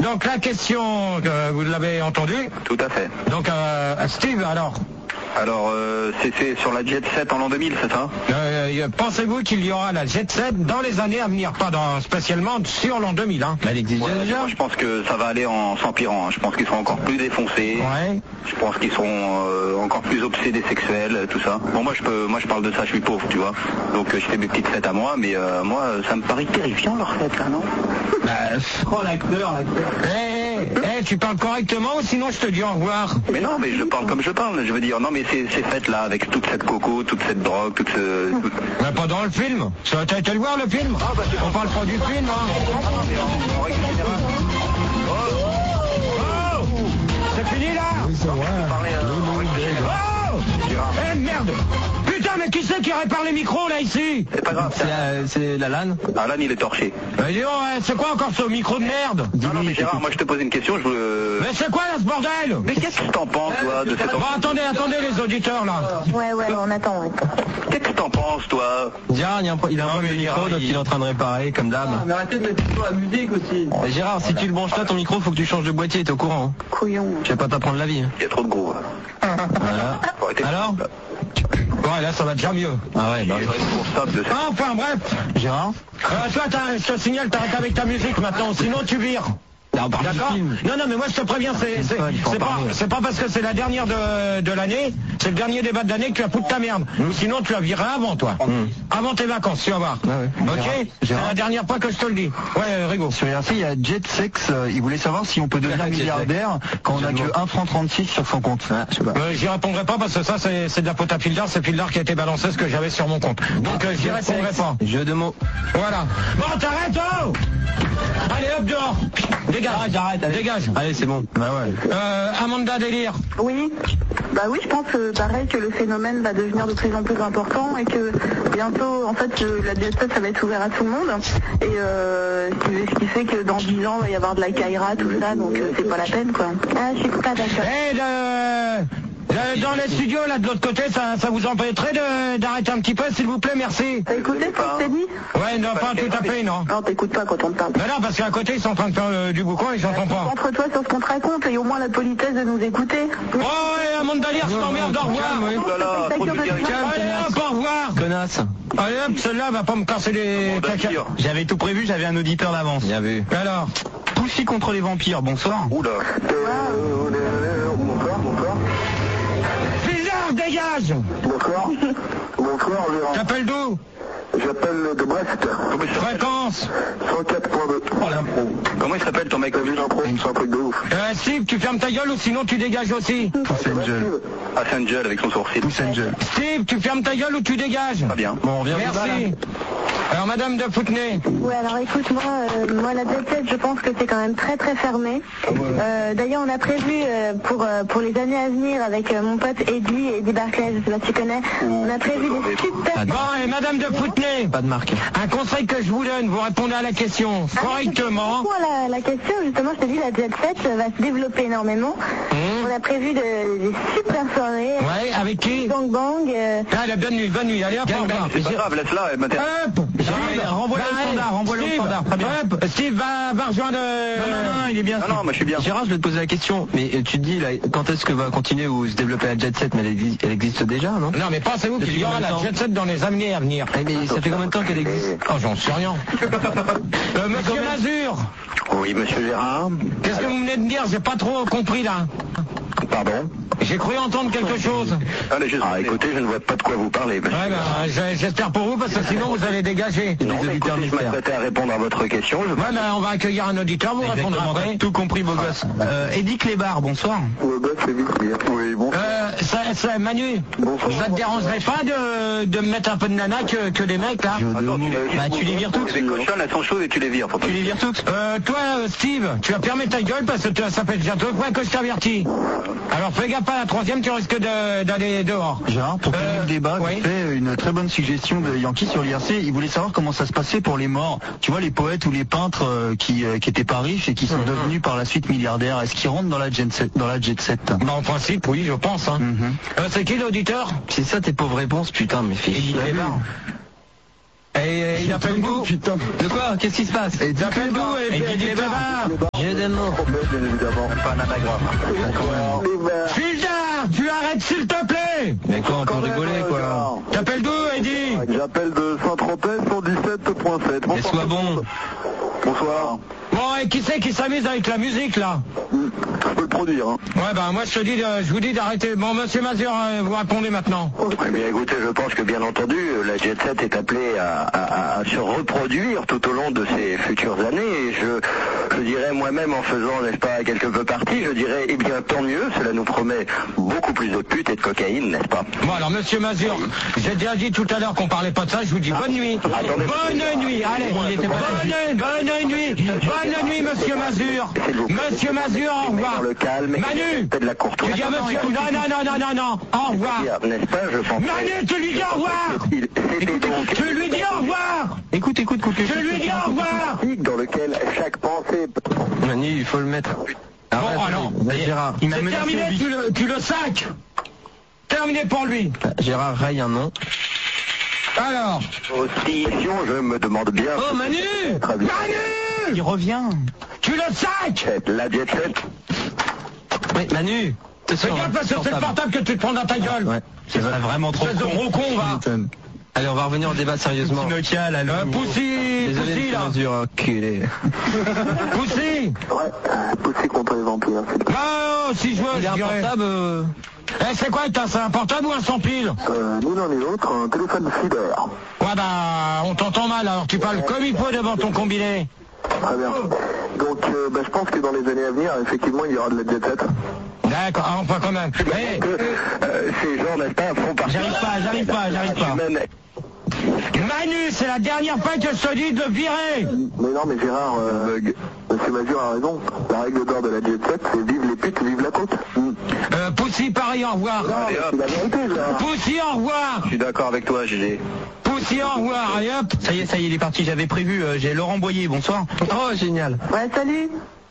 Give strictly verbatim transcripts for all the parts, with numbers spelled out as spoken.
Donc la question, euh, vous l'avez entendue. Tout à fait. Donc euh, Steve, alors Alors, euh, c'est sur la Jet sept en l'an deux mille, c'est ça? euh, Pensez-vous qu'il y aura la Jet sept dans les années à venir? Pas dans, spécialement sur l'an deux mille, hein. Elle existe ouais, déjà. Moi, je pense que ça va aller en s'empirant. Hein. Je pense qu'ils seront encore plus défoncés. Ouais. Je pense qu'ils seront euh, encore plus obsédés sexuels, tout ça. Bon, moi, je peux, moi, je parle de ça. Je suis pauvre, tu vois. Donc, euh, je fais mes petites fêtes à moi, mais euh, moi, ça me paraît terrifiant leur fête, là, non? Bah, oh l'acteur, l'acteur. Eh, eh, eh, tu parles correctement ou sinon je te dis au revoir. Mais non, mais je parle comme je parle. Je veux dire, non, mais ces, ces fêtes-là, avec toute cette coco, toute cette drogue, toute ce... Toute... Mais pas dans le film. T'as été le voir le film? Ah, bah, on parle pas du film, hein. Oh, c'est fini là? Oui, c'est vrai. Oh, eh merde. Putain, mais qui c'est qui répare les micros là ici? C'est pas grave. C'est la, la LAN. Ah, LAN, il est torché. Bah, dis donc, c'est quoi encore ce micro de merde? Non, non, mais Gérard, moi je te pose une question, je veux... Mais c'est quoi là ce bordel? Mais qu'est-ce que t'en penses, toi, de cette... Bon, attendez, attendez les auditeurs là. Ouais, ouais, on attend, on attend. Qu'est-ce que t'en penses, toi? Gérard, il, y a un, il a un problème de micro, donc il est en train de réparer, comme d'hab. Mais arrêtez de mettre toujours la musique aussi. Mais Gérard, si tu le branches là, ton micro, faut que tu changes de boîtier, t'es au courant. Hein. Couillon. Je vais pas t'apprendre la vie. Il y a trop de groove. Voilà. Alors Ouais, là ça va déjà mieux. Ah ouais, bah... Ah, enfin bref. Gérard euh, Toi, je te signale, t'arrêtes avec ta musique maintenant, sinon tu vires. D'accord. Non, non, mais moi je te préviens, c'est c'est pas, c'est pas parce que c'est la dernière de, de l'année, c'est le dernier débat de l'année que tu as foutu ta merde. Ou sinon tu la vireras avant toi. Mmh. Avant tes vacances, tu vas voir. Ah ouais. Ok. C'est la dernière fois que je te le dis. Ouais, Rigo. Sur R C, il y a Jet Sex, euh, il voulait savoir si on peut devenir milliardaire quand on a que un franc trente-six sur son compte. Ah, je sais pas. Euh, j'y répondrai pas parce que ça c'est de la faute à Fildar, c'est Fildar qui a été balancé ce que j'avais sur mon compte. Donc euh, j'y répondrai pas. Jeu de mots. Voilà. Bon, t'arrêtes, oh. Allez, hop dehors. Dégage, ah, j'arrête, allez. Dégage. Allez, c'est bon. Bah ouais. Euh, Amanda Délire. Oui. Bah oui, je pense euh, pareil que le phénomène va devenir de plus en plus important et que bientôt, en fait, euh, la Jet sept, ça va être ouvert à tout le monde. Et euh, ce qui fait que dans dix ans, il va y avoir de la Kaira, tout ça, donc euh, c'est pas la peine, quoi. Ah, je suis pas d'accord. Eh, le... Le, dans les studios, là, de l'autre côté, ça, ça vous empêcherait d'arrêter un petit peu, s'il vous plaît, merci. T'as écouté ce que je t'ai dit? Ouais, non, pas tout à fait, non. Non, t'écoutes pas quand on te parle. Mais non, parce qu'à côté, ils sont en train de faire euh, du boucan, ils s'entendent pas. Concentre-toi sur ce qu'on te raconte et au moins la politesse de nous écouter. Oh, ouais, Amanda Délire, je t'emmerde, au revoir. Allez, hop, au revoir. Connasse. Allez, hop, celle-là va pas me casser les caca. J'avais tout prévu, j'avais un auditeur d'avance. Bien vu. Alors Poussy contre les vampires, bonsoir. Oula. Bonsoir, bonsoir. Bizarre, dégage. Bonsoir. Bonsoir, Gérard. T'appelles d'où? J'appelle de Brest. Fréquence cent quatre point deux. Oh l'impro. Comment il s'appelle ton mec? T'as vu l'impro? C'est un truc de ouf. Euh, Steve, tu fermes ta gueule ou sinon tu dégages aussi. Pousse Angel. Ah, c'est Angel avec son sourcil. Pousse Angel. Steve, tu fermes ta gueule ou tu dégages. Pas bien. Bon, on revient. Merci. Alors, Madame de Foutenay. Ouais, alors écoute-moi, euh, moi la Jet sept, je pense que c'est quand même très très fermé. Euh, D'ailleurs, on a prévu euh, pour euh, pour les années à venir avec euh, mon pote Eddie, Eddie Barclay, je sais pas si tu connais, on a prévu des super... Bon, et Madame de Foutenay. Pas de marque. Un conseil que je vous donne, vous répondez à la question correctement. Moi, la, la question, justement, je te dis, la Jet sept va se développer énormément. Mmh. On a prévu de, des super soirées. Ouais, avec qui? Bang bang. Euh... Ah, la bonne nuit, bonne nuit, allez hop, au revoir. C'est pas grave, laisse-la, elle m'intéresse. Hop, Steve, renvoie le va, standard, renvoie le Steve, standard, très bien. Hop, Steve va, va rejoindre... Non, non, non, il est bien. Non, non, moi je suis bien. Gérard, je vais te poser la question, mais euh, tu te dis, là, quand est-ce que va continuer ou se développer la Jet sept, mais elle existe, elle existe déjà, non? Non, mais pensez-vous qu'il y aura la Jet sept dans les années à venir? Eh, mais ça fait combien de temps qu'elle existe? Oh, j'en sais rien. euh, Monsieur Mazur, Oui, monsieur Gérard. qu'est-ce que vous venez de dire? J'ai pas trop compris, là. Pardon? J'ai cru entendre quelque chose. Allez, juste... Ah, écoutez, je ne vois pas de quoi vous parlez. Ouais, ben, j'ai- j'espère pour vous, parce que sinon vous allez dégager. Non, mais écoutez, je m'apprêtais à répondre à votre question. Je... Ouais, ben, on va accueillir un auditeur, vous répondrez après. Tout compris, beau gosse. Euh, Eddie Clébar, bonsoir. Le gosse, c'est vite. Oui, bon. Euh, ça, ça, Manu, ça te dérangerait pas de, de me mettre un peu de nana que, que des mecs, là? Attends, tu, Bah, tu les vires toutes. Les cochonnes, elles sont chaudes et tu les vires. Faut pas... Tu les vires toutes. Euh, toi, euh, Steve, tu vas fermer ta gueule parce que tu- ça fait déjà deux fois que je t'avertis. Alors fais gaffe à la troisième, tu risques de- d'aller dehors. Gérard, pour finir Euh, le débat, oui. tu fais une très bonne suggestion de Yankee sur l'I R C. Il voulait savoir comment ça se passait pour les morts. Tu vois, les poètes ou les peintres euh, qui euh, qui étaient pas riches et qui sont devenus par la suite milliardaires. Est-ce qu'ils rentrent dans la Jet sept, dans la Jet sept? Bah, en principe, oui, je pense. Hein. Mhm. Euh, c'est qui l'auditeur? C'est ça tes pauvres réponses, putain, mais fais chier. Et, et il appelle d'où? De quoi? Qu'est-ce qui se passe? Il appelle d'où? Et il dit Bébard. J'ai des mots. Bien évidemment. Pas un anagramme. Fildar, tu arrêtes s'il te plaît. Mais quoi, on peut rigoler, quoi. T'appelles d'où, Eddie? J'appelle de Saint-Tropez cent dix-sept point sept. Mais sois bon. Bonsoir. Bon, et qui c'est qui s'amuse avec la musique, là? Je peux le produire, hein. Ouais, bah, moi, je te dis, euh, je vous dis d'arrêter. Bon, monsieur Mazur, euh, vous répondez maintenant. Eh bien, écoutez, je pense que, bien entendu, la Jet Set est appelée à, à- à se reproduire tout au long de ces futures années. Et je, je dirais moi-même, en faisant, n'est-ce pas, quelque peu partie, je dirais, eh bien, tant mieux, cela nous promet beaucoup plus de putes et de cocaïne, n'est-ce pas? Bon, alors, monsieur Mazur, j'ai déjà dit tout à l'heure qu'on parlait pas de ça, je vous dis bonne nuit. Attendez. Bonne nuit, allez, bonne, bonne nuit, bonne nuit, monsieur Mazur. Monsieur Mazur, au revoir. Dans le calme, Manu, c'est de la courtoisie. tu dis à monsieur, non, non, non, non, non, non, au revoir. N'est-ce pas, je pense. Manu, tu lui dis au revoir. Il- C'était donc Tu lui dis au revoir. Écoute, écoute, écoute. Tu lui dis au revoir. dans lequel chaque pensée... Manu, il faut le mettre. Bon, Arrête, alors, vas-y, Gérard. Il m'a c'est menacé, terminé, lui. tu le, tu le sacs. Terminé pour lui. Gérard raye un nom. Alors, Aussi, je me demande bien... oh Manu, Très bien. Manu, Il revient. tu le sacs. La Jet Set, Oui, Manu. Fais gaffe parce que c'est le portable que tu te prends dans ta gueule. Ouais. C'est vraiment trop Espèce de gros con, va. Allez, on va revenir au débat sérieusement. Nokia, là, le... Euh, Poussi, Désolé, Poussi, monsieur là. Mazur, enculé. Poussi. ouais, poussé contre les vampires. Ah, si je veux, Il est je un dirais. portable. euh, Eh, c'est quoi, t'as, c'est un portable ou un sans pile? Euh, ni l'un ni l'autre, un téléphone filaire. Ouais, bah, on t'entend mal, alors tu parles comme il faut devant ton combiné. Très bien. Donc, euh, bah, je pense que dans les années à venir, effectivement, il y aura de la Jet Set. D'accord, ah, enfin quand même. Eh, Que euh, ces gens, n'est-ce pas, font partie... J'arrive pas, j'arrive pas, j'arrive pas. humaine. Manu, c'est la dernière fois que je te dis de le virer. Mais non, mais Gérard, euh, monsieur Mazur a raison. La règle d'or de la Jet Set, c'est vive les putes, vive la côte. Euh, Poussi, pareil, au revoir. C'est la vérité, Gérard. Poussi, au revoir. Je suis d'accord avec toi, Gégé. Poussi, au revoir. Allez hop. Ça y est, ça y est, il est parti. J'avais prévu. euh, J'ai Laurent Boyer. Bonsoir. Oh, génial. Ouais, salut.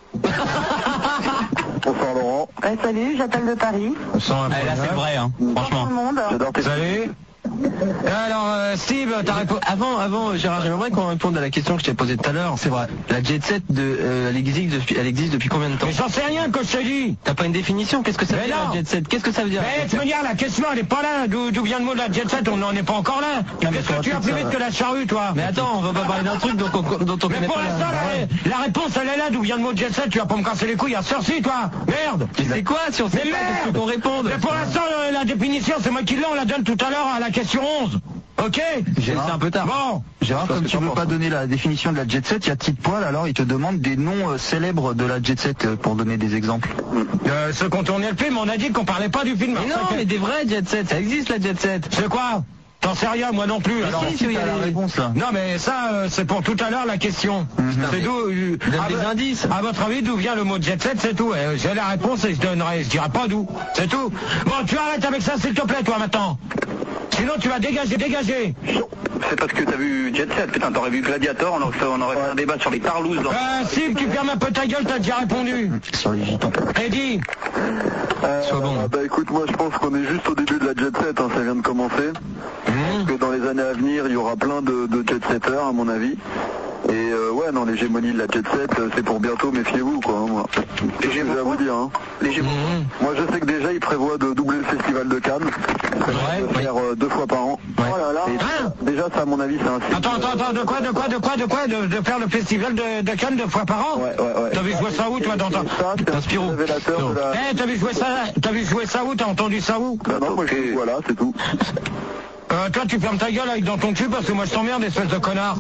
Bonsoir, Laurent. Ouais, salut, j'appelle de Paris. Eh, là, c'est vrai, hein. Bonjour Franchement. tout le monde. J'adore tes... Salut. Alors, euh, Steve, t'as répondu. Avant, avant, Gérard, j'aimerais qu'on réponde à la question que je t'ai posée tout à l'heure. C'est vrai. La Jet Set, de, euh, elle, existe depuis, elle existe depuis combien de temps? Mais j'en sais rien que je te dis. T'as pas une définition? Qu'est-ce que ça Mais veut dire non. la Jet Set? Qu'est-ce que ça veut dire? Mais tu me dire, la question, elle est pas là. D'où d'où vient le mot de la jet set? On n'en est pas encore là. mais Qu'est-ce sur que un tu as truc, plus ça vite va. que la charrue, toi? Mais attends, on va pas parler d'un truc dont on, dont on Mais connaît pour pas l'instant, la... la, la réponse, elle est là. D'où vient le mot jet set? Tu vas pas me casser les couilles à sorci, toi. Merde. Mais c'est quoi si on sait Mais pas? Qu'est-ce merde. qu'on réponde? Mais pour l'instant, euh, la définition, c'est moi qui l'ai. On la donne tout à l'heure à la question onze. Ok? C'est un peu tard. Bon. Gérard, Je sais comme pas tu ce que veux t'en pas penses. donner la définition de la Jet Set, il y a Tite Poil, alors il te demande des noms euh, célèbres de la Jet Set euh, pour donner des exemples. Euh, ceux qui ont tourné le film, on a dit qu'on parlait pas du film. Mais Alors, non, c'est mais que- des vrais Jet Set, ça existe la Jet Set. C'est quoi? T'en sais rien, moi non plus. Alors, si, si, T'as il y a la les- réponse là. non, mais ça, euh, c'est pour tout à l'heure la question. C'est d'où. euh, Donne à des vo- indices. À votre avis, d'où vient le mot jet set, c'est tout. Euh, J'ai la réponse et je donnerai. Je dirai pas d'où. C'est tout. Bon, tu arrêtes avec ça, s'il te plaît, toi, maintenant. Sinon, tu vas dégager, dégager. C'est parce que t'as vu Jet Set, putain, t'aurais vu Gladiator, on aurait fait, on aurait fait un débat sur les tarlouses dans... Euh, Steve, tu fermes un peu ta gueule, t'as déjà répondu. Sur les gitans. Eddie, Euh, Sois bon. Bah écoute, moi je pense qu'on est juste au début de la Jet Set, hein, ça vient de commencer. Mmh. Que dans les années à venir, il y aura plein de, de Jet Setters, à mon avis. Et euh, ouais, non, l'hégémonie de la Jet Set, euh, c'est pour bientôt, méfiez-vous, quoi. Hein, moi. C'est ce que j'ai à vous dire. Hein. Mmh. Moi, je sais que déjà, ils prévoient de doubler le festival de Cannes. Ouais, de faire euh, deux fois par an. Ouais. Oh là là. Et Hein déjà, ça, à mon avis, c'est un signe. Attends, attends, attends, de quoi, de quoi, de quoi, de quoi, de, de faire le festival de, de Cannes deux fois par an? Ouais, ouais, ouais. T'as vu jouer ça où, toi, dans ta... Et ça, c'est un Dans Spirou. révélateur de la... Eh, t'as vu jouer ça, t'as vu jouer ça où? T'as entendu ça où? Bah non, moi, je dis, voilà, c'est tout. Euh, toi, tu fermes ta gueule avec dans ton cul parce que moi je t'emmerde, espèce de connard.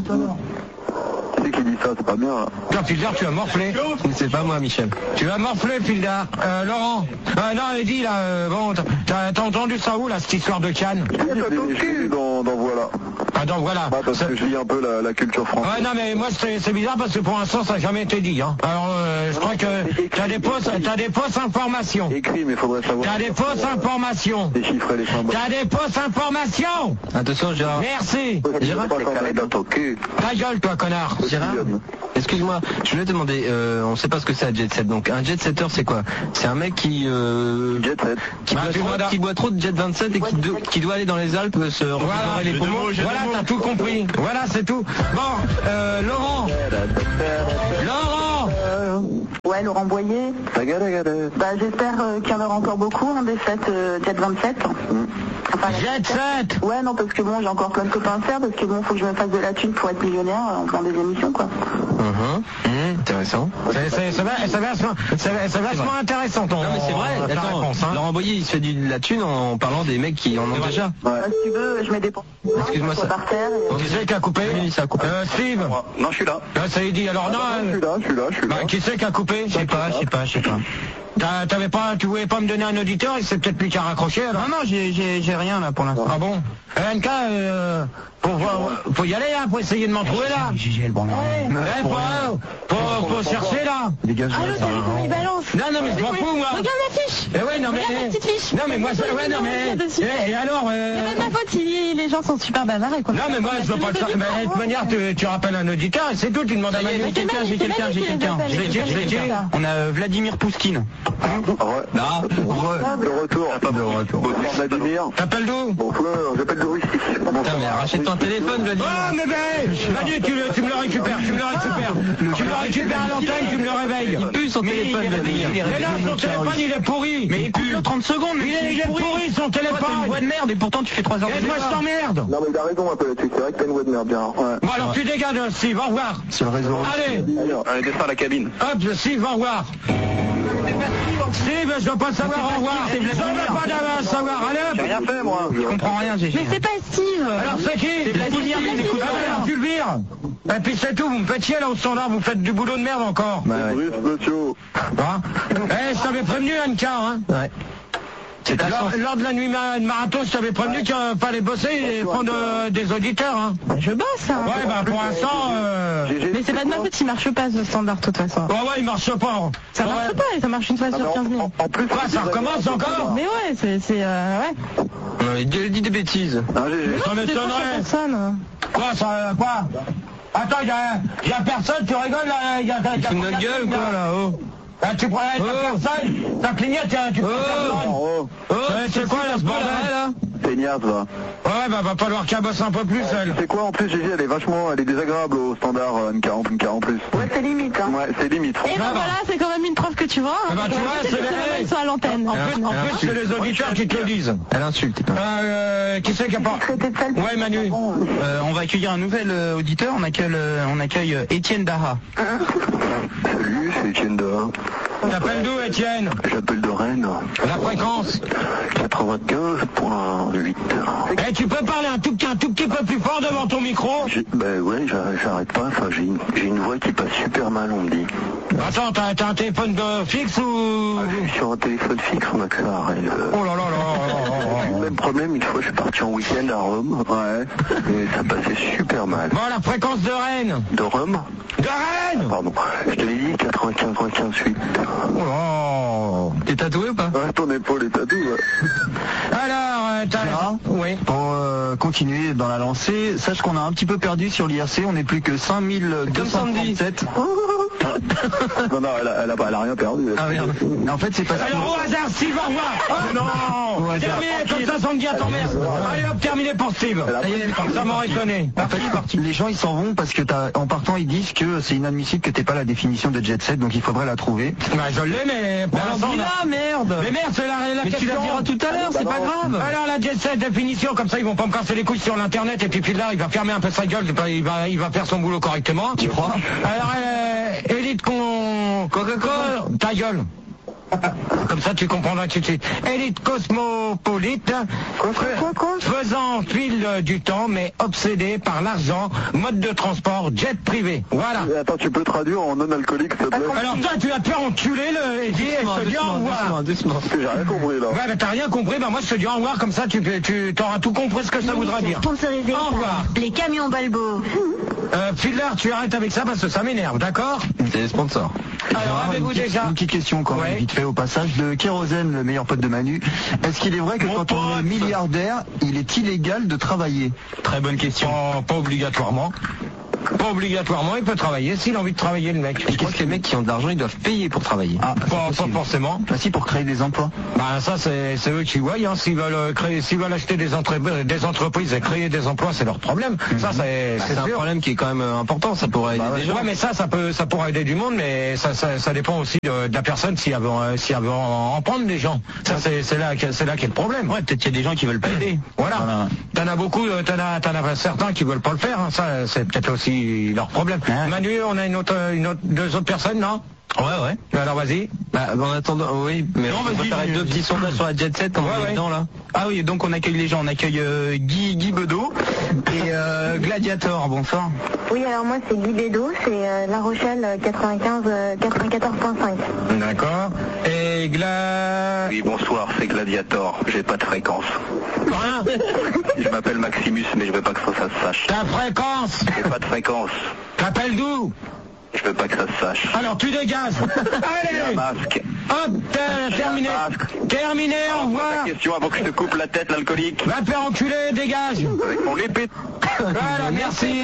Qui c'est qui dit ça? C'est pas bien, là. Tiens, Fildar, tu vas morfler. C'est pas moi, Michel. Tu vas morfler, Fildar. Euh, Laurent. Euh, non, Eddie, là, euh, bon, t'as t'as entendu ça où, là, cette histoire de Cannes? Je l'ai vu dans, dans Voilà. Ah, donc voilà. Bah, parce C'est- que je lis un peu la, la culture française. Ouais, non, mais moi, c'est c'est bizarre parce que pour l'instant, ça n'a jamais été dit, hein. Alors, euh, je crois que t'as des fausses, t'as des fausses informations. Écrit, mais faudrait savoir. T'as des fausses informations. Déchiffrer les symboles. T'as des fausses informations. Attention, Gérard. Merci. Gérard, c'est carré dans ton cul. Ta gueule, toi, connard. Gérard, excuse-moi, je voulais te demander, euh, on sait pas ce que c'est un jet set. Donc un jet setter, c'est quoi? C'est un mec qui euh, Jet set. qui, Bah, boit tu trop, vois, qui boit trop de jet vingt-sept et qui, do- qui doit aller dans les Alpes se Voilà, refaire les poumons. voilà, t'as tout compris. Voilà, c'est tout. Bon, euh, Laurent. Laurent. Ouais, Laurent Boyer. Bah, j'espère euh, qu'il y en aura encore beaucoup, hein, des fêtes euh, Jet vingt-sept. Enfin, la- Jet set. Ouais, non, parce que bon, j'ai encore plein de copains à faire, parce que bon, faut que je me fasse de la thune pour être millionnaire euh, en faisant des émissions, quoi. Mhm. Mmh, intéressant. C'est c'est- c'est va- c'est vachement, c'est c'est vachement intéressant ton. Non mais c'est vrai, ta attends, réponse, hein. Laurent Boyer il se fait du, de la thune en parlant des mecs qui en ont déjà. Bah, si tu veux, je mets des Excuse-moi, ça- par terre. Et, euh, Qui c'est qui a coupé? Oui, ça a coupé. Euh, Steve. Non, je suis là. Là, ça y dit. Alors non. Je suis là, je suis là, je suis là. Bah, qui c'est qui a coupé? Je sais pas, je sais pas, je sais pas. T'as- T'avais pas, tu voulais pas me donner un auditeur et c'est peut-être lui qui a raccroché alors. Non, non, j'ai, j'ai, j'ai rien là pour l'instant. Ah bon? Euh, N K, euh, faut, faut, faut y aller hein, pour essayer de m'en trouver là. J'ai le bon. Ouais, faut, faut, faut chercher là. Dégage. Allô, t'as vu comment il balance? Non, non, mais je m'en fous moi. Regarde la fiche. Eh ouais, non mais. Regarde la petite fiche. Non mais moi, je- ouais, non mais. Eh, Et alors. euh, C'est pas de ma faute si les gens sont super bavards et quoi. Non mais moi je veux pas le faire. Mais de toute manière, tu, tu rappelles un auditeur et c'est tout, tu demandes à Manu. J'ai quelqu'un, j'ai quelqu'un, j'ai quelqu'un. Je l'ai dit, je l'ai dit. On a euh, Vladimir Pouskine. Là, de retour. De retour. Bonsoir Vladimir. T'appelles d'où? Bonsoir, j'appelle de Russie. Putain, mais rachète ton téléphone, Vladimir. Oh mais ben Manu, tu, le- tu me le récupères, tu me le récupères. Tu me le récupères à l'antenne, tu me le réveilles. Il pue son téléphone, Vladimir. Mais là, son téléphone il est pourri. Mais il pue trente secondes. Il est, il est pourri son T'as une voix téléphone. de merde et pourtant tu fais trois heures de Et moi je débat. t'emmerde. Non mais il a raison un peu là-dessus, c'est vrai que t'as une voix de merde bien. Ouais. Bon alors tu dégages Steve, au revoir. C'est le réseau. Allez, Allez, descends à la cabine. hop, Steve, au revoir. Steve, je veux pas savoir au revoir. Je veux pas d'avoir savoir. Allez hop. J'ai rien fait moi. Je comprends rien, j'ai. Mais c'est pas Steve. Alors c'est qui? C'est Vladimir, Ah, il écoute bah, rien. alors, tu le vires. Et puis c'est tout, vous me faites chier là au standard, vous faites du boulot de merde encore. Bruce Botio. Hein Eh, je t'avais prévenu Anka, hein. Ouais. C'est ta Lors, chance. lors de la nuit ma- de marathon, je t'avais prévenu qu'il fallait bosser et prendre euh, des auditeurs, hein. Je bosse, hein. Ouais, bah pour l'instant, euh... Mais c'est pas de ma faute s'il marche pas ce standard de toute façon. ouais, ouais, il marche pas. Ça marche Ouais. pas, ça marche une fois sur quinze mille. En plus, Quoi, ça recommence encore? Mais ouais, c'est, c'est, euh, ouais. Non, il dit dit des bêtises. Ah, G G. Ça C'est pas m'étonnerait. personne. Quoi, ça, quoi? Attends, y a, y a personne, tu rigoles là, y a, y a, Tu fous de notre gueule ou quoi là, oh? Ah, tu prends, y a Oh. personne, ta clignote, tiens, tu prends personne. Oh, Oh, c'est quoi là ce bordel là? feignasse va. Ouais, bah va falloir qu'elle bosse un peu plus, elle. C'est quoi en plus G G, elle est vachement, elle est désagréable au standard euh, N quarante, N quarante en plus. Ouais, c'est limite, hein. Ouais, c'est limite. Et ben voilà, c'est quand même une preuve que tu vois. Eh ben, tu vois, c'est les- Ils sont à l'antenne. En plus, en plus c'est les auditeurs qui te le disent. Elle insulte. Euh, qui c'est qui a pas... Traité de sale. Ouais, Manu. Euh, on va accueillir un nouvel euh, auditeur. On accueille, euh, on accueille euh, Étienne Daha. Salut, c'est Etienne de T'appelles d'où, Étienne? J'appelle de Rennes. La fréquence. quatre-vingt-quinze virgule huit. Eh, tu peux parler un tout, petit- un tout petit peu plus fort devant ton micro? J'ai- Ben ouais, j'a- j'arrête pas, enfin j'ai une, j'ai une voix qui passe super mal, on me dit. Attends, t'as t'as un téléphone de fixe ou... Je suis sur un téléphone fixe, on a que ça à Rennes. Oh là là là. Même problème, une fois je suis parti en week-end à Rome, ouais, et ça passait super mal. Bon, la fréquence de Rennes. De Rome De Rennes. Pardon, je te l'ai dit, quatre-vingt-quinze virgule huit. Oh là. T'es tatoué ou pas? Ouais, ton épaule est tatouée, ouais. Alors, euh, t'as... Gérard Oui. Pour euh, continuer dans la lancée, sache qu'on a un petit peu perdu sur l'I R C, on n'est plus que cinq mille deux cent trente-sept. Non, non, elle a, elle a, pas- elle a rien perdu. Ah merde. En fait, c'est parce que... Alors, au hasard, Steve, au revoir. Oh non. Au hasard. Terminé, comme ça, sans me dire ton merde. Allez hop, terminé pour Steve. Ça m'aurait étonné. En fait, les gens ils s'en vont parce que t'as, en partant ils disent que c'est inadmissible que t'aies pas la définition de jet set, donc il faudrait la trouver. Bah, je l'ai, mais pour l'instant, on a- Dis-la, merde. Mais merde, c'est la, la Mais tu la question. diras tout à l'heure, c'est pas grave. Alors la jet set définition, comme ça ils vont pas me casser les couilles sur l'internet et puis puis là il va fermer un peu sa gueule, il va, il va faire son boulot correctement. Tu crois? Alors euh, élite con... Coca-Cola, ta gueule. Comme ça tu comprendras tout de suite. Élite cosmopolite, faisant fil du temps mais obsédé par l'argent, mode de transport, jet privé. Voilà. Attends, tu peux traduire en non alcoolique, s'il te plaît? Alors toi tu vas te faire enculer le et dire je te dis au revoir. Parce que j'ai rien compris là. Ouais, bah t'as rien compris, bah moi je te dis au revoir, comme ça tu, tu t'auras tout compris ce que ça voudra dire. Sponsorisé Au revoir. par les camions Balbo. Euh, Fiddler, tu arrêtes avec ça parce que ça m'énerve, d'accord? C'est les sponsors. Alors, avez-vous une, déjà... une petite question quand même, Ouais. vite fait au passage, de Kérosène, le meilleur pote de Manu. Est-ce qu'il est vrai que Mon quand on est pote. milliardaire, il est illégal de travailler? Très bonne question. Pas, pas obligatoirement. Pas obligatoirement, il peut travailler s'il a envie de travailler, le mec. Et qu'est-ce que les mecs qui ont de l'argent, ils doivent payer pour travailler? Ah, c'est Pas, pas possible. forcément. Bah si, pour créer des emplois. Bah ça c'est c'est eux qui voient, hein. S'ils veulent euh, créer, s'ils veulent acheter des, entre- des entreprises et créer des emplois, c'est leur problème. Ça c'est Bah, c'est c'est un sûr. problème qui est quand même euh, important, ça pourrait aider Bah ouais. des gens. Ouais, mais ça, ça peut, ça pourra aider du monde, mais ça, ça, ça dépend aussi de, de la personne si elle veut, euh, si elle veut en, en prendre des gens. Ça, c'est, c'est là, que- c'est là qu'est le problème. Ouais, peut-être qu'il y a des gens qui veulent pas aider. Voilà. Voilà. T'en as beaucoup, euh, t'en as, t'en as certains qui veulent pas le faire. Hein. Ça, c'est peut-être aussi leur problème. Ouais. Manu, on a une autre, une autre, deux autres personnes, non? Ouais, ouais. Alors vas-y. Bah, en attendant, oui, mais Non, on va vas-y, faire vas-y. deux petits sondages sur la Jet Set, on Ouais, est ouais. dedans là. Ah oui, donc on accueille les gens. On accueille euh, Guy, Guy Bedeau et euh, Gladiator. Bonsoir. Oui, alors moi c'est Guy Bédot, c'est euh, La Rochelle euh, quatre-vingt-quinze, euh, quatre-vingt-quatorze point cinq. D'accord. Et Gla... Oui, bonsoir, c'est Gladiator. J'ai pas de fréquence. Hein? Je m'appelle Maximus, mais je veux pas que ça, ça se sache. Ta fréquence. J'ai pas de fréquence. T'appelles d'où? Je veux pas que ça se sache. Alors tu dégages. J'ai un Allez. masque. Hop, t'as terminé. Terminé, au revoir. Question avant que je te coupe la tête, l'alcoolique. Va te faire enculer, dégage. Avec mon épée. Voilà, merci.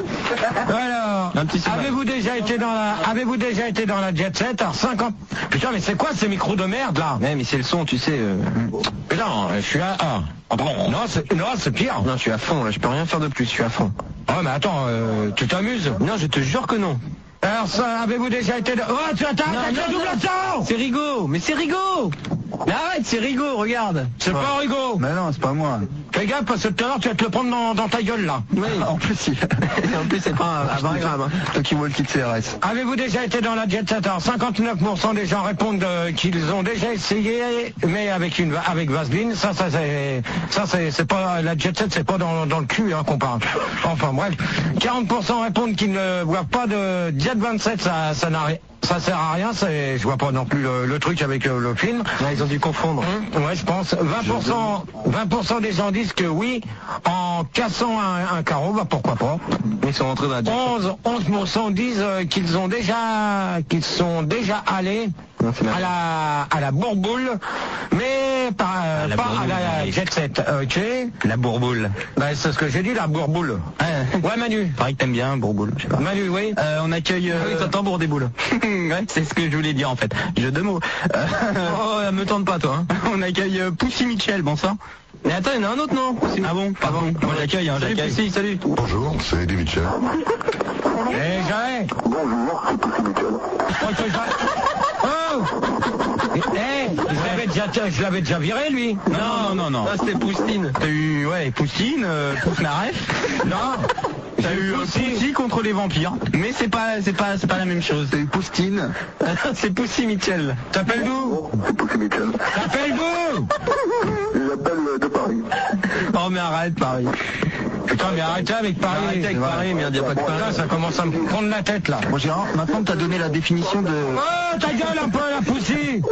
Alors, Un petit sondage. avez-vous déjà été dans la, avez-vous déjà été dans la Jet Set? Alors cinquante. Putain, mais c'est quoi ces micros de merde là? Ouais, mais c'est le son, tu sais. euh, Putain, je suis à un. Ah bon? Non, c'est, non, c'est pire. Non, je suis à fond, là, je peux rien faire de plus, je suis à fond. Oh, mais attends, euh, tu t'amuses? Non, je te jure que non. Alors ça, avez-vous déjà été dans... Oh, tu attends, Non, t'as non, le double non. temps. C'est Rigaud, mais c'est Rigaud. Mais arrête, c'est Rigaud, regarde. C'est pas rigolo. Mais non, c'est pas moi. Fais gaffe parce que tout à l'heure tu vas te le prendre dans, dans ta gueule là. Oui. En plus, il... En plus, c'est pas à vingt grammes. Hein. Toi qui vois le kit C R S. Avez-vous déjà été dans la Jet Set? Alors cinquante-neuf pour cent des gens répondent euh, qu'ils ont déjà essayé, mais avec une avec Vaseline. Ça, ça c'est ça c'est c'est pas la Jet Set, c'est pas dans, dans le cul hein, qu'on parle. Enfin bref, quarante pour cent répondent qu'ils ne boivent pas de Jet vingt-sept. Ça ça n'a rien. Ça sert à rien, c'est, je vois pas non plus le, le truc avec euh, le film. Ouais, ils ont dû confondre. Hum, ouais, je pense. vingt pour cent, vingt pour cent des gens disent que oui, en cassant un, un carreau, bah pourquoi pas. Ils sont rentrés dans la Jet Set. onze, onze pour cent disent euh, qu'ils ont déjà, qu'ils sont déjà allés Non, c'est mal. à la, à la bourboule, mais pas, À la pas bourboule, à la oui. Jet Set. Ok. La bourboule. Bah, c'est ce que j'ai dit, la bourboule. Ouais, Manu. Pareil que t'aimes bien, bourboule, je sais pas. Manu, oui. Euh, on accueille... Euh... Oui, t'entends bourdéboule. Ouais, c'est ce que je voulais dire en fait. Jeu de mots. Euh... oh, me tente pas toi. Hein. On accueille euh, Poussy Mitchell, bonsoir. Mais attends, il y en a un autre non? Ah bon? Pardon. Moi j'accueille, hein, Salut, j'accueille. Poussy, salut. Bonjour, c'est Eddie Mitchell. Eh, j'arrête. Bonjour, c'est Poussy Mitchell. Oh, que j'arrête. Oh. Eh, je l'avais déjà, je l'avais déjà viré, lui. Non, non, non, non. Ça c'était Poustine. T'as eu, ouais, Poustine, euh, Poufnaref. Non. T'as eu euh, Poussy contre les vampires. Mais c'est pas, c'est pas, c'est pas la même chose. T'as eu Poustine. C'est Poussy Mitchell. T'appelles d'où? C'est Poussy Mitchell. T'appelles d'où? J'appelle de Paris. Oh mais arrête Paris. Putain, mais arrêtez avec Paris. Arrêtez avec Paris, merde, y a pas de Putain, Paris. ça commence à me prendre la tête, là. Bon Gérard, maintenant que t'as donné la définition de... Oh, ta gueule un peu, la Poussy.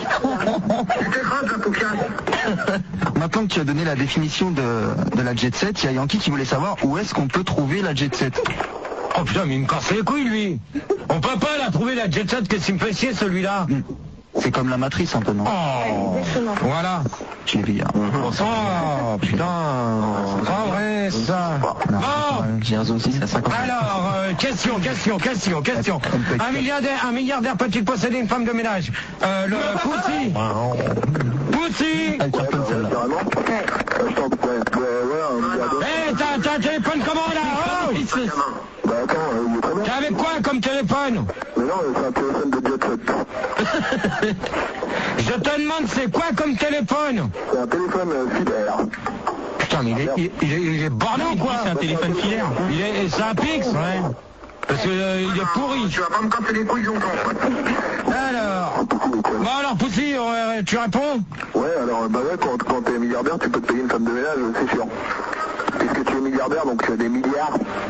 Maintenant que tu as donné la définition de, de la Jet Set, il y a Yankee qui voulait savoir où est-ce qu'on peut trouver la Jet Set. Oh putain, mais il me casse les couilles, lui. On peut pas la trouver, la Jet Set, qu'est-ce qu'il me fait chier, celui-là. C'est comme la matrice un peu, non? Oh, voilà. Je l'ai vu hier. Oh, putain. C'est vrai, ça. Bon. J'ai un aussi, c'est à cinquante. Alors, euh, question, question, question, question. Un milliardaire, un milliardaire peut-il posséder une femme de ménage? Euh, le Poussy. Poussy. Elle cartonne celle-là. Eh, t'as, t'as un téléphone comment, là? Oh. Bah attends, euh, il est très bien. T'es avec quoi comme téléphone? Mais non, c'est un téléphone de Jet Set. Je te demande c'est quoi comme téléphone? C'est un téléphone euh, filaire. Putain, mais il est, il, il est, il est borné ou quoi? C'est un téléphone filaire. Il est, c'est un Pix, ouais. Parce que euh, il est pourri. Tu vas pas me casser les couilles longtemps. Alors, bon alors Poussy, euh, tu réponds? Ouais, alors bah ouais, quand, quand t'es milliardaire, tu peux te payer une femme de ménage, c'est sûr. Puisque tu es milliardaire, donc tu as des milliards. Hum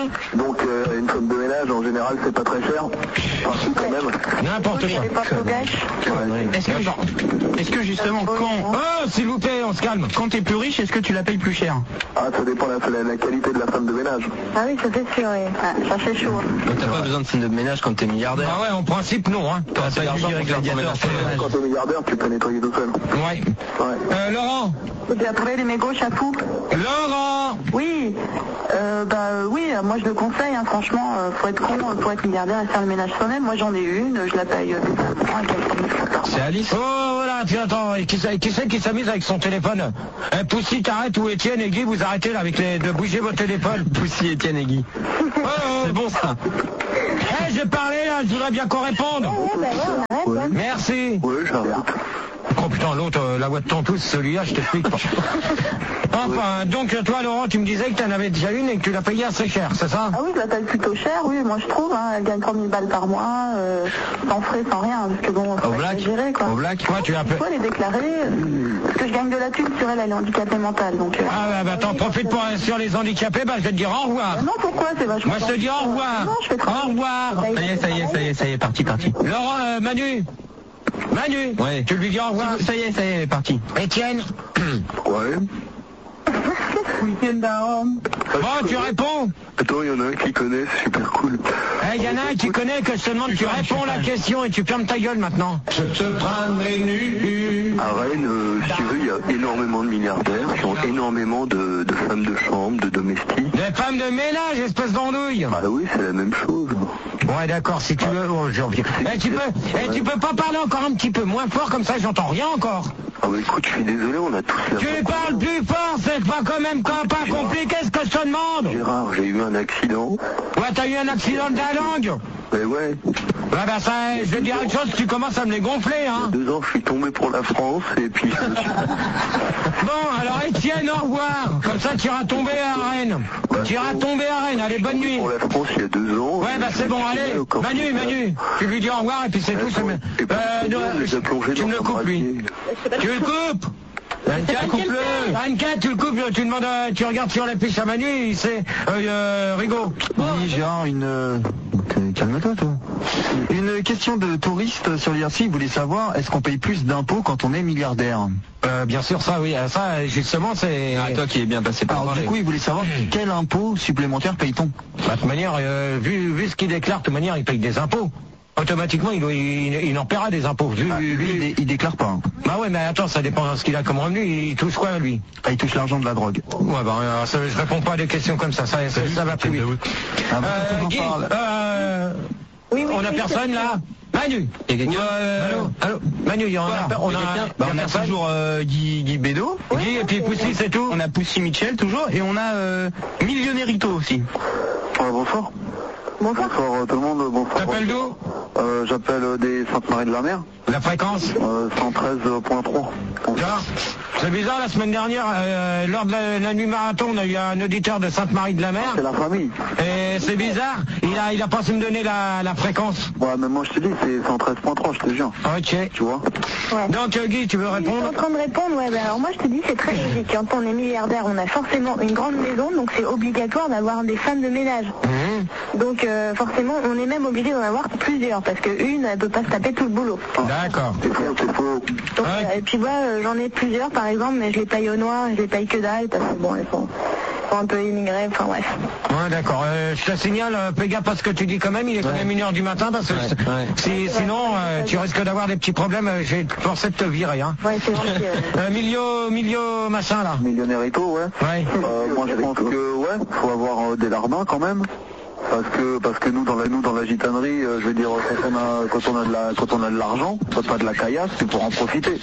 Donc euh, une femme de ménage en général c'est pas très cher. Enfin si quand même. N'importe quoi. Pas trop gâche. Ouais. Est-ce que, est-ce que justement, quand, Oh, s'il vous plaît, on se calme. quand t'es plus riche, est-ce que tu la payes plus cher? Ah ça dépend de la, la, la qualité de la femme de ménage. Ah oui, ça c'est sûr, oui. Ah, ça c'est chaud. Donc t'as pas besoin de femme de ménage quand t'es milliardaire. Ah ouais, en principe, non. Hein. T'auras pas d'argent pour faire ton ménage. Quand t'es milliardaire tu peux nettoyer tout seul. Ouais. Ouais. Euh, Laurent. Vous avez des mégots chapeaux? Laurent. Oui. Euh, bah euh, oui, moi je le conseille, hein, franchement, euh, faut être con euh, pour être milliardaire et faire le ménage soi-même. Moi j'en ai une, je la paye. Euh, C'est Alice. Oh, voilà, tiens, attends, et qui, c'est- qui c'est qui s'amuse avec son téléphone? Eh, Poussy, t'arrêtes, ou Étienne et Guy, vous arrêtez là avec les, de bouger votre téléphone. Poussy, Étienne et Guy. Oh, oh. C'est bon ça. Eh, j'ai parlé là, je voudrais bien qu'on réponde. Ouais, bah ouais, on arrête, hein. Merci. Ouais j'arrête. Oh putain, l'autre, euh, la voix de ton tous, celui-là, je t'explique pas. Enfin, donc toi, Laurent, tu me disais que t'en avais déjà une et que tu l'as payée assez cher, c'est ça? Ah oui, je la paye plutôt cher, oui, moi je trouve, hein, elle gagne trois mille balles par mois, euh, sans frais, sans rien, parce que bon, faut Au pas black. exagérer, quoi. Au black. Toi, tu as un peu... Faut les déclarer, euh, parce que je gagne de la thune sur elle, elle est handicapée mentale, donc... Euh, Ah bah, bah t'en profites pour sur les handicapés, bah je vais te dire au revoir. euh, non, pourquoi, c'est vachement... Moi je te dis au revoir. Non, je fais trop... Au revoir. Ça y est, ça y est, ça y est, ça y est, parti, parti. Laurent, euh, Manu. Manu. Ouais. Tu lui dis au revoir. Ça y est, ça y est, parti. Étienne. Ouais. Week-end d'arôme. Bon, tu réponds. Attends, il y en a un qui connaît, c'est super cool. Il y en a un qui connaît que je te demande, tu réponds la question et tu fermes ta gueule maintenant. Je te prendrai nu. À Rennes, euh, si tu veux, il y a énormément de milliardaires qui ont énormément de, de femmes de chambre, de domestiques. Des femmes de ménage, espèce d'andouille. Bah oui, c'est la même chose. Ouais, d'accord, si tu veux, oh, je reviens. Eh, tu peux, eh, tu peux pas parler encore un petit peu moins fort, comme ça j'entends rien encore. Ah bah écoute, je suis désolé, on a tous la... Tu parles plus fort, c'est pas quand même pas compliqué ce que je te demande. Gérard, j'ai eu un accident. Ouais, t'as eu un accident de la langue. Mais ouais, Ouais, bah ça, je vais te dire une chose, tu commences à me les gonfler, hein. deux ans, je suis tombé pour la France et puis... je me suis- Bon, alors Étienne, au revoir. Comme ça, tu iras tomber à Rennes. Tu iras tomber à Rennes, allez, bonne nuit. Pour la France il y a deux ans. Ouais, bah c'est bon, allez. Manu, Manu, tu lui dis au revoir et puis c'est tout. c'est- Euh, non, tu me le coupes, lui. Tu le coupes. Anka, coupe-le. Anka, tu le coupes, tu demandes, à- tu regardes sur la fiche à Manu, c'est euh, euh, Rigaud. Oui, Gérard, une... euh, Calme-toi, toi. Une question de touriste sur l'I R C, il voulait savoir, est-ce qu'on paye plus d'impôts quand on est milliardaire? Euh, bien sûr, ça, oui. Ça, justement, c'est... Ah, toi qui es bien passé par Alors là. du coup, il voulait savoir quel impôt supplémentaire paye-t-on? Bah, de toute manière, euh, vu, vu ce qu'il déclare, de toute manière, il paye des impôts. Automatiquement, il, il, il en paiera des impôts. Vu, Ah, vu- lui, il, dé- il déclare pas. hein. Bah ouais, mais attends, ça dépend de ce qu'il a comme revenu. Il touche quoi, lui? Ah, il touche l'argent de la drogue. Ouais, bah, euh, ça, je réponds pas à des questions comme ça. Ça, ça, ça va plus vite. Ah, bah, Euh, on en Guy, parle. euh, Oui, oui, on a oui, personne, là? Manu. Il y a quelqu'un Euh, allô, allô, Manu, il y en a, on a, Il y a quelqu'un il y Bah, on a personne. toujours euh, Guy, Guy Bédo. Guy et puis Poussy, c'est tout. On a Poussy Mitchell toujours. Et on a euh, Millionnairito aussi. Ah, bonsoir. Bonsoir. Bonsoir euh, tout le monde, bonsoir. T'appelles d'où? Euh, J'appelle euh, des Sainte-Marie-de-la-Mer, La fréquence. euh, cent treize point trois. Genre, c'est bizarre, la semaine dernière, euh, lors de la, la nuit marathon, on a eu un auditeur de Sainte-Marie-de-la-Mer. C'est la famille. Et c'est bizarre, il a, il a pas su me donner la, la fréquence. Ouais, mais moi je te dis, c'est cent treize point trois, je te jure. Ok. Tu vois? Ouais. Donc euh, Guy, tu veux Je suis répondre? en train de répondre, ouais, bah, alors moi je te dis c'est très logique. Quand on est milliardaire, on a forcément une grande maison, donc c'est obligatoire d'avoir des femmes de ménage. Mhm. Donc euh, forcément, on est même obligé d'en avoir plusieurs, parce qu'une, elle peut pas se taper tout le boulot. D'accord. C'est faux, c'est faux. Donc, Ouais. euh, et puis moi, euh, j'en ai plusieurs par exemple, mais je les paye au noir, je les paye que dalle, parce que bon, elles sont, sont un peu immigrées, enfin bref. Ouais, d'accord. Euh, je te signale, euh, fais gaffe à ce que tu dis quand même, il est quand même une heure du matin, parce que Ouais, ouais. si, sinon, euh, tu risques d'avoir des petits problèmes, euh, je vais te forcer de te virer, hein. Ouais, c'est gentil. euh. Euh, Milio, Milio, machin, là. Millionnairito, ouais. Ouais. Euh, moi je pense que ouais, faut avoir euh, des larbins quand même. Parce que parce que nous dans la nous dans la gitanerie, euh, je veux dire quand on a quand on a de la quand on a de l'argent, pas pas de la caillasse, c'est pour en profiter.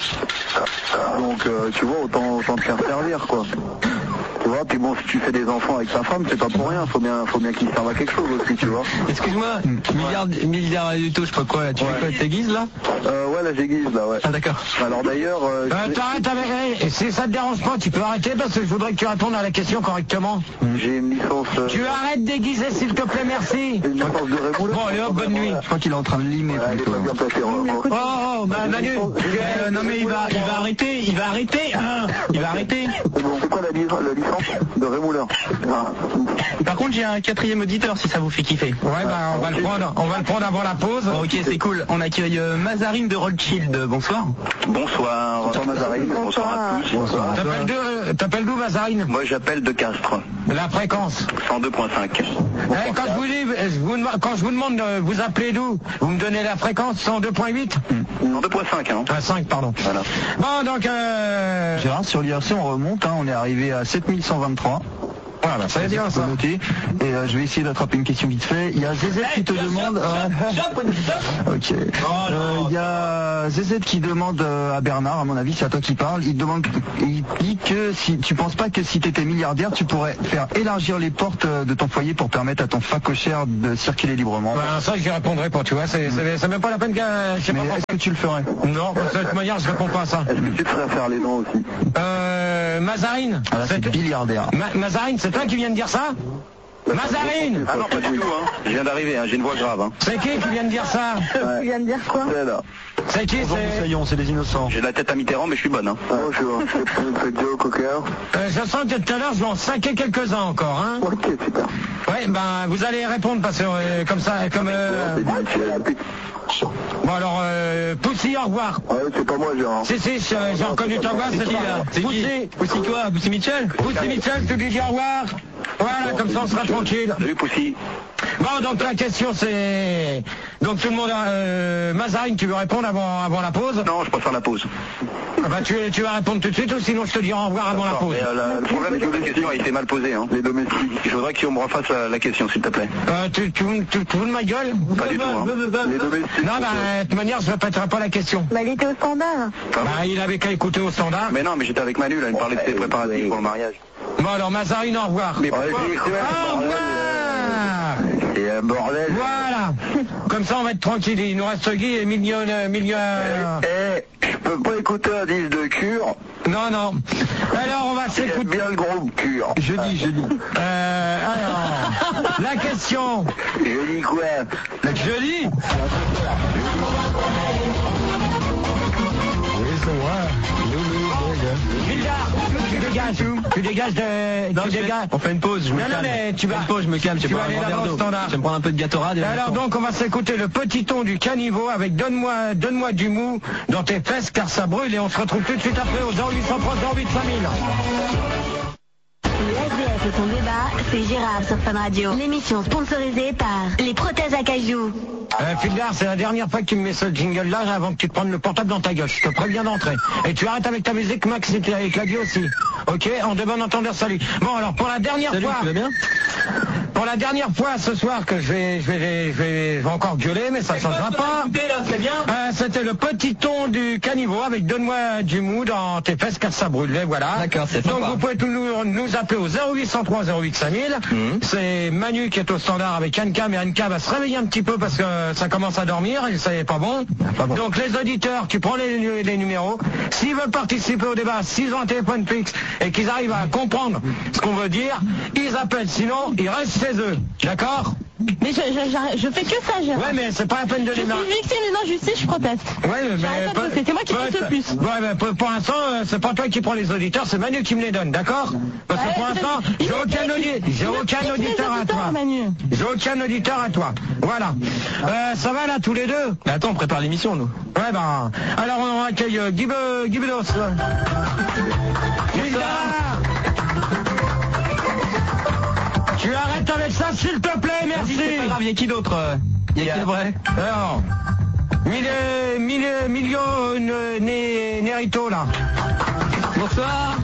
Donc euh, tu vois, autant autant te faire servir quoi. Tu vois, puis bon, si tu fais des enfants avec ta femme, c'est pas pour rien, faut bien faut bien qu'ils servent à quelque chose aussi, tu vois. Excuse-moi, milliard, milliardito, je sais pas quoi là. Tu fais quoi, t'aiguises là? Euh, ouais, la j'aiguise là, ouais. Ah d'accord. Alors d'ailleurs, euh, Euh, t'arrêtes avec elle. Et si ça te dérange pas, tu peux arrêter parce que je voudrais que tu répondes à la question correctement. j'ai une licence. euh, Tu arrêtes déguiser, s'il te plaît, merci. une licence de Rémoulin. Bon, allez hop, bonne nuit. Je crois qu'il est en train de limer Ouais, elle est plutôt. pas bien placée. hein. Oh, oh, bah, Manu. Euh, non mais il va, il va arrêter, il va arrêter. Hein, il va arrêter. C'est bon, c'est quoi la licence, la licence De Rémoulin. Ah. Par contre, j'ai un quatrième auditeur si ça vous fait kiffer. Ouais, bah on va le prendre, on va le prendre avant la pause. Bon, ok, c'est cool. On accueille euh, Mazarine de Rothschild. Bonsoir. Bonsoir. Bonsoir Mazarine. Bonsoir à tous. Bonsoir. T'appelles d'où, t'appelles d'où Mazarine? Moi j'appelle de Castres. La fréquence cent deux point cinq. Eh, quand, je vous dis, je vous, quand je vous demande de vous appeler d'où, vous me donnez la fréquence cent deux point huit cent deux point cinq, hein. Ah, cinq, pardon. Voilà. Bon, donc... Euh... Gérard, sur l'I R C, on remonte, hein, on est arrivé à sept mille cent vingt-trois. Voilà, ça veut dire ça. Noter. Et euh, je vais essayer d'attraper une question vite fait. Il y a Z Z qui te demande... Euh... ok. Euh, Il y a Z Z qui demande euh, à Bernard, à mon avis, c'est à toi qui parle, il demande, il dit que si tu penses pas que si tu étais milliardaire, tu pourrais faire élargir les portes de ton foyer pour permettre à ton facochère de circuler librement. Ben, ça, je lui répondrai pas, tu vois, c'est mm. même pas la peine que... Je sais Mais pas est-ce que tu le ferais? Non, de toute manière, je réponds pas à ça. Est-ce que tu te ferais faire les dents aussi? Euh... Mazarine. Ah là, c'est milliardaire. Ma Mazarine, c'est toi qui viens de dire ça? Mazarine! Ah non, pas du tout, hein. Je viens d'arriver, hein. J'ai une voix grave, hein. C'est qui qui vient de dire ça? Tu viens de dire quoi? C'est là. C'est qui? C'est c'est des innocents. J'ai la tête à Mitterrand, mais je suis bonne, hein. Bonjour, c'est Joe Cocker. Euh, je sens que tout à l'heure, je vais en saquer quelques-uns encore, hein. Ok, super. Ouais, ben, vous allez répondre parce que, euh, comme ça, comme... Euh... Bon, alors, euh, Poussy, au revoir. Ouais, c'est pas moi, Gérard. Si, si, j'ai reconnu ta voix, c'est toi. Poussy. Poussy quoi? Poussy Mitchell? Poussy Mitchell, tu lui dis au revoir. Voilà, comme ça, on sera tranquille. Salut, Poussy. Bon, donc la question, c'est... Donc, tout le monde... Euh, Mazarine, tu veux répondre avant, avant la pause? Non, je préfère la pause. Ah bah, tu, tu vas répondre tout de suite ou sinon je te dirai au revoir avant la pause. Mais, euh, la, le problème, c'est que la question a été mal posée, hein. Les domestiques. Je voudrais que tu me refasses la, la question, s'il te plaît. Euh, tu, tu, tu, tu veux de ma gueule? Pas du tout, hein. Les domestiques. Non, bah, de toute manière, je ne répéterai pas la question. Bah, il était au standard. Bah, il avait qu'à écouter au standard. Mais non, mais j'étais avec Manu, là, il me parlait de ses préparatifs pour le mariage. Bon, alors, Mazarine, au revoir. Mais au revoir. C'est un bordel. Voilà. Comme ça, on va être tranquille. Il nous reste Guy et milieu... milieu... Eh, je peux pas écouter un disque de Cure. Non, non. Alors, on va s'écouter... bien le groupe Cure. Jeudi, jeudi. Euh, alors, la question... Je dis quoi? Jeudi. Gildard, tu dégages, tu dégages de... Non, tu je vais- dégages. on fait une pause, je me Non, non, calme. mais tu vas... Une pause, je me calme, je tu vais vas boire aller un là-bas verre au d'eau. standard. Je vais me prendre un peu de Gatorade. et Alors on donc on va s'écouter le petit ton du caniveau avec donne-moi donne-moi du mou dans tes fesses car ça brûle et on se retrouve tout de suite après au zéro huit cent trois zéro huit cinq mille. Le S D F et son débat, c'est Gérard sur Fun Radio. L'émission sponsorisée par les prothèses à cajou. Euh, Fildar, c'est la dernière fois que tu me mets ce jingle-là avant que tu te prennes le portable dans ta gueule. Je te préviens d'entrer. Et tu arrêtes avec ta musique, Max, et avec Claudio aussi. Ok, en de bon entendeur, salut. Bon, alors pour la dernière Salut, fois... tu vas bien? Pour la dernière fois ce soir que je vais, je vais, je vais, je vais encore gueuler, mais ça ne changera pas. C'est bien. Euh, C'était le petit ton du caniveau avec donne-moi du mou dans tes fesses car ça brûle. Et voilà. D'accord, c'est Donc sympa. vous pouvez tout nous, nous appeler au zéro huit cent trois zéro huit cinq mille. Mhm. C'est Manu qui est au standard avec Anka, mais Anka va se réveiller un petit peu parce que ça commence à dormir et ça n'est pas bon. Pas bon. Donc les auditeurs, tu prends les, les numéros. S'ils veulent participer au débat, s'ils ont un téléphone fixe et qu'ils arrivent à comprendre ce qu'on veut dire, ils appellent. Sinon, ils restent chez eux. D'accord? Mais je, je, je fais que ça, Gérard. Ouais, mais c'est pas la peine de Je les suis marquer. victime d'une injustice, je proteste. Ouais, mais J'arrête pas de peut- bosser, c'est moi qui peut- touche le plus. Ouais, mais pour, pour l'instant, euh, c'est pas toi qui prends les auditeurs, c'est Manu qui me les donne, d'accord? Parce que Ouais, pour c'est- l'instant, il j'ai me aucun, pique- audi- j'ai il me aucun pique les auditeur à auditeurs, toi. Manu. J'ai aucun auditeur à toi. Voilà. Euh, ça va là, tous les deux? Mais attends, on prépare l'émission, nous. Ouais, ben. Alors, on accueille euh, Guy Be- Guy Bedos. Gilda, tu arrêtes avec ça, s'il te plaît, merci. C'est pas grave, il y a qui d'autre? euh Il y a qui le vrai? Alors, mille, mille, Milio euh, Né- Nerito, là. Bonsoir.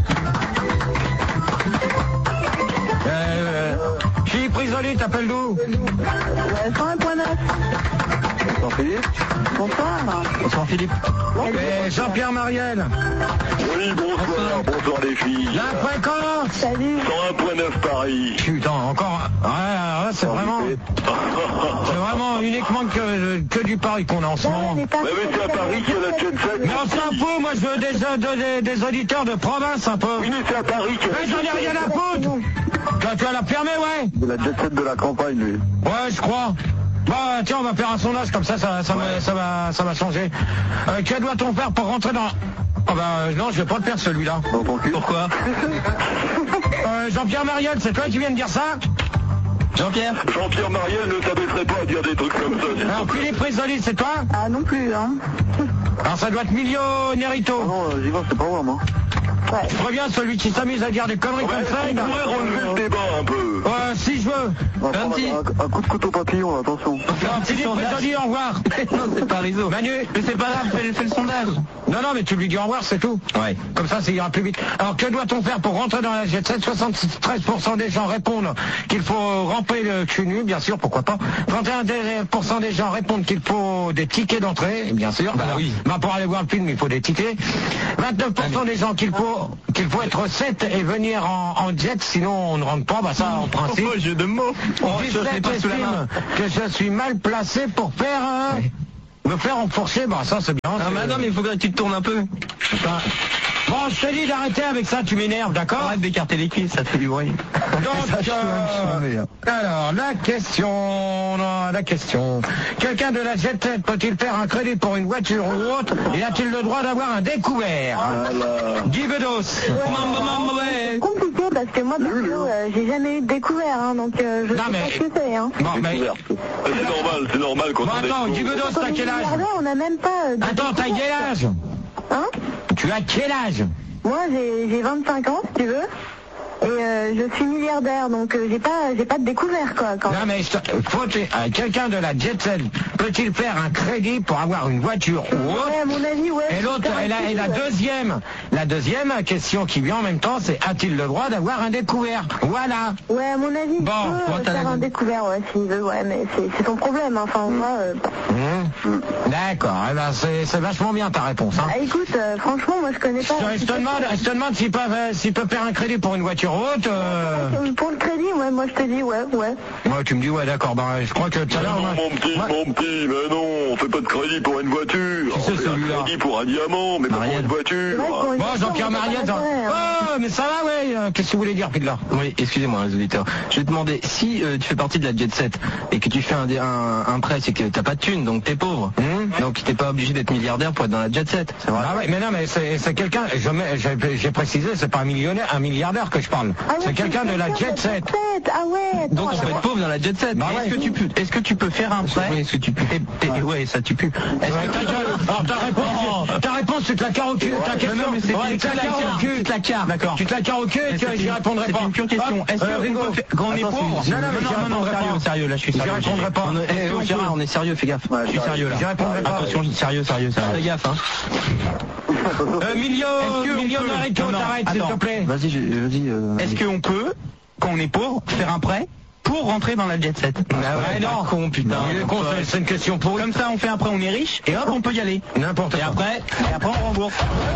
Euh, Philippe Risoli, t'appelles d'où? Ouais, cent un point neuf. Bonsoir Philippe. Bonsoir. Bonsoir Philippe. Et Jean-Pierre Mariel. Oui, bonsoir. Bonsoir les filles. La fréquence. Salut. cent un point neuf Paris. Putain, encore. un. Ouais, ouais, c'est vraiment, c'est vraiment uniquement que, que du Paris qu'on a en ce moment. Ouais, mais c'est à Paris qu'il y a la jet set. Mais on s'en fout, moi je veux des, des, des auditeurs de province un peu. Oui, mais c'est à Paris qu'il y a Mais j'en ai rien à foutre. Tu, tu vas la fermer, ouais? C'est la jet set de la campagne, lui. Ouais, je crois. Bon, tiens, on va faire un sondage comme ça, ça, ça, va, ça va, ça va changer. Euh, que doit-on faire pour rentrer dans... Oh bah non, je vais pas le faire celui-là. Dans ton cul. Pourquoi? euh, Jean-Pierre Mariel, c'est toi qui viens de dire ça? Jean-Pierre Jean-Pierre Mariel ne s'abaisserait pas à dire des trucs comme ça. Alors Philippe Risoli, c'est toi? Ah non plus, hein. Alors ça doit être Millionérito. Non, j'y vois, c'est pas moi, moi. Ouais. Je reviens celui qui s'amuse à dire des conneries comme ça. On pourrait relever le débat un peu. Euh, si je veux. On va prendre un, un coup de couteau papillon, attention. Alors, Philippe Risoli, au revoir. Non, c'est pas Rizzo. Manu, Mais c'est pas grave, fais, fais le sondage. non, non, mais tu lui dis au revoir, c'est tout. Ouais. Comme ça, ça ira plus vite. Alors, que doit-on faire pour rentrer dans la jet set? soixante-treize pour cent des gens répondent qu'il faut ramper le cul nu, bien sûr, pourquoi pas. trente et un pour cent des gens répondent qu'il faut des tickets d'entrée, bien sûr. Bah oui. Bah, pour aller voir le film, il faut des tickets. vingt-neuf pour cent des gens qu'il faut, qu'il faut être sept et venir en, en jet, sinon on ne rentre pas, bah ça, en principe. Oh, jeu de mots. Oh, je l'ai pas sous la main. Que je suis mal placé pour faire un... Ouais. Me faire enfourcher, bah ça c'est bien. Ah, c'est- mais non, mais il faut que tu te tournes un peu. Putain. Bon, je te dis d'arrêter avec ça, tu m'énerves, d'accord? Arrête d'écarter les cuisses, ça te fait du bruit. Donc, euh, alors, la question, non, la question. Quelqu'un de la jet set peut-il faire un crédit pour une voiture ou autre? Et a-t-il le droit d'avoir un découvert? Guy Bedos. C'est compliqué parce que moi, perso, euh, j'ai jamais eu de découvert, hein, donc euh, je Non, sais mais- pas ce que c'est. Hein. Bon, mais... C'est normal, c'est normal quand Bon, on attends, est... Guy Bedos, Quand t'as on est quel âge? milliardaire, on n'a même pas euh, de Attends, t'as découvert, quel âge? Hein? Tu as quel âge? Moi, j'ai j'ai vingt-cinq ans, si tu veux. Et euh, je suis milliardaire, donc euh, j'ai pas, j'ai pas de découvert, quoi. Quand Non, mais je te- faut que- euh, quelqu'un de la jet set peut-il faire un crédit pour avoir une voiture ou autre? Ouais, à mon avis, ouais. Et l'autre, et la, et la deuxième, la deuxième question qui vient en même temps, c'est a-t-il le droit d'avoir un découvert? Voilà. Ouais, à mon avis, il Bon, peut bon, euh, t'as faire la- un découvert, ouais, s'il veut, ouais, mais c'est c'est son problème, hein. Enfin, moi, euh, Mmh. D'accord. Eh ben, c'est c'est vachement bien ta réponse. Hein. ah, écoute, euh, franchement, moi, je connais Je pas. te, je te demande, je te demande s'ils peuvent, euh, s'ils peuvent faire un crédit pour une voiture haute. Euh... Pour le crédit, ouais, moi, je te dis, ouais, ouais. Ouais, tu me dis ouais, d'accord. Ben, je crois que tout à l'heure. Non, on a- mon petit, Ouais. mon petit, mais non, on fait pas de crédit pour une voiture. Qui c'est, On fait celui-là un crédit pour un diamant, mais pas pour Marielle. une voiture. Ouais, pour une Bon, voiture, Jean-Pierre on a pas Mariette. d'intérêt, hein. Oh, mais ça va, ouais. euh, Qu'est-ce que vous voulez dire, Pidlar? Oui, excusez-moi, les auditeurs. Je vais te demander, si euh, tu fais partie de la jet set et que tu fais un, dé- un, un prêt, c'est que t'as pas de thune, donc t'es pauvre. Mmh. Donc t'es pas obligé d'être milliardaire pour être dans la jet set. C'est vrai. Ah ouais, mais non, mais c'est c'est quelqu'un. je mets- J'ai j'ai précisé, c'est pas un millionnaire, un milliardaire que je parle. Ah ouais, c'est quelqu'un de la jet set. Ah ouais, attends, Donc on peut attends. être pauvre dans la jet set. Bah Est-ce ouais. que tu peux, est-ce que tu peux faire un prêt? Est-ce que tu peux, t'es- t'es- ouais, ça tu pues. Est-ce Ouais, que ta tu gueule. Alors ta réponse, ta réponse, tu te la carres au cul. Ta question, non, mais c'est- ouais, tu tu te te la la carres au carres. cul. Tu te la carres. D'accord. Tu te la carres au cul et tu- C'est j'y une- répondrai c'est pas. une pure question. Hop, Est-ce euh, qu'on Rigaud. peut faire- quand on est Attends, pauvre? c'est- non, non, mais j'y non, non, non, répondrai sérieux, pas. sérieux, là je suis J'y sérieux. répondrai pas. On est- Est-ce eh, qu'on oh, peut- Gérard, on est sérieux, fais gaffe. Je suis sérieux là. J'y répondrai pas. Attention, sérieux, sérieux, sérieux. Fais gaffe, hein. Euh, Milio, Est-ce que on Millionarito, peut- non, t'arrêtes, s'il te attends. plaît. Vas-y, j'ai- vas-y. euh, Est-ce qu'on peut, quand on est pauvre, faire un prêt pour rentrer dans la jet set? Ah ouais, non. Con, putain. Il est con, c'est- c'est une question pour Comme ça, on fait un prêt, on est riche, et hop, on peut y aller. N'importe Et quoi. après, et après on rembourse.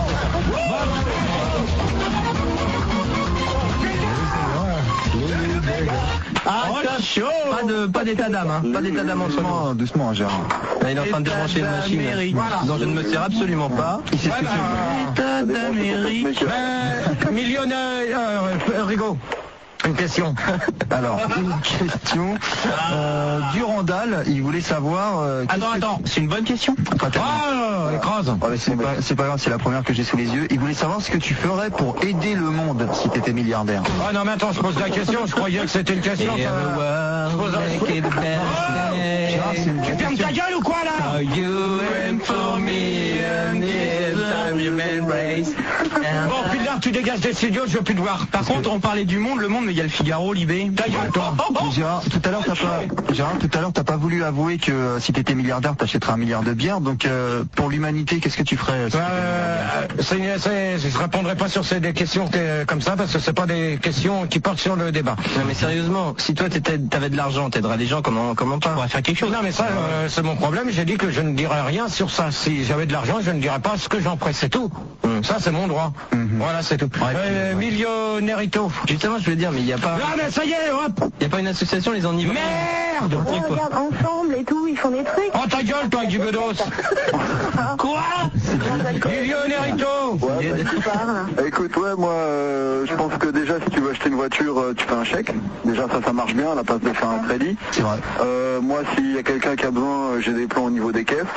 Ah, chaud. Pas de, pas d'état d'âme, hein. Pas d'état d'âme en ce moment. Doucement, doucement, Gérard. Là, il est en train de débrancher une machine Voilà. dont je ne me sers absolument pas. Il sait ce que c'est. État d'Amérique. Euh, millionnaire, euh, Rigaud. Une question. Alors, une question. Euh, Durandal, il voulait savoir... euh, qu'est-ce Attends, que- attends, c'est une bonne question. Pas tellement. Ah, écrase. Ouais, mais c'est pas, c'est pas grave, c'est la première que j'ai sous les yeux. Il voulait savoir ce que tu ferais pour aider le monde si t'étais milliardaire. Ah non, mais attends, je pose la question, je croyais que c'était une question. Et ça- the world, make it better. Gérard, c'est une Tu fermes ta gueule ou quoi là? For you and for me and this time human race. Bon, Pidlar, tu dégages des studios, je veux plus te voir. Par contre, on parlait du monde, le monde, mais il y a le Figaro, Libé. Ta gueule, toi. Mais Gérard, tout à l'heure, t'as pas, Gérard, tout à l'heure, t'as pas voulu avouer que euh, si t'étais milliardaire, t'achèterais un milliard de bières. Donc, euh, pour l'humanité, qu'est-ce que tu ferais si Euh, c'est- c'est- je répondrais pas sur ces des questions que- comme ça parce que c'est pas des questions qui portent sur le débat. Non, mais sérieusement, si toi t'étais- t'avais de l'argent, t'aiderais les gens, comment, comment pas? On va faire quelque chose. Non mais ça euh, c'est mon problème, j'ai dit que je ne dirais rien sur ça. Si j'avais de l'argent, je ne dirais pas ce que j'en ferais, c'est tout. Mm. Ça c'est mon droit. Voilà, c'est tout. Euh, Millionnerito. Justement, je veux dire, mais il n'y a pas, Ah mais ça y est, hop. il y a pas une association, les enivres. Merde. Ouais, regarde, ensemble et tout, ils font des trucs. Oh ta gueule toi, Guy Bedos. Quoi? Millionnerito. Ouais, bah, écoute, écoute, ouais, moi, euh, je pense que déjà, si tu veux acheter une voiture, euh, tu fais un chèque. Déjà, ça, ça marche bien à la place de faire un crédit. C'est vrai. Euh, moi, s'il y a quelqu'un qui a besoin, euh, j'ai des plans au niveau des caisses.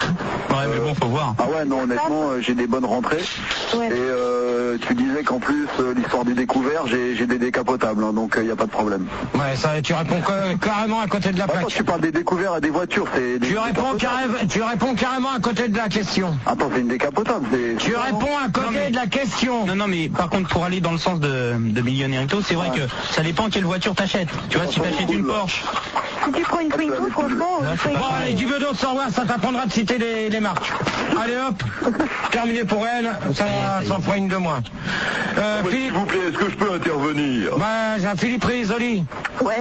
Ouais, mais bon, faut voir. Ah ouais, non, honnêtement, euh, j'ai des bonnes rentrées. Ouais. Et euh, tu disais qu'en plus, euh, l'histoire du découvert, j'ai j'ai des décapotables, hein, donc il n'y a pas de problème. Ouais, ça, tu réponds ca- carrément à côté de la Bah, quand plaque. tu parles des découverts à des voitures, c'est... des Tu réponds, décapotables. carré- tu réponds carrément à côté de la question. Attends, c'est une décapotable, c'est... Tu réponds à côté Non, mais- de la question. Non, non, mais par contre, pour aller dans le sens de, de Millionnairito, c'est vrai Ouais. que ça dépend quelle voiture t'achètes. Tu vois, si t'achètes une Porsche, Si tu prends une Twingo, franchement, Là, euh, c'est Twingo- Bon, allez, du Bedos, au revoir, ça t'apprendra de citer les, les marques. Allez hop, terminé pour elle, ça, ça en fera une de moins. Euh, S'il Philippe, vous plaît, est-ce que je peux intervenir? bah, j'ai un Philippe Risoli. Ouais.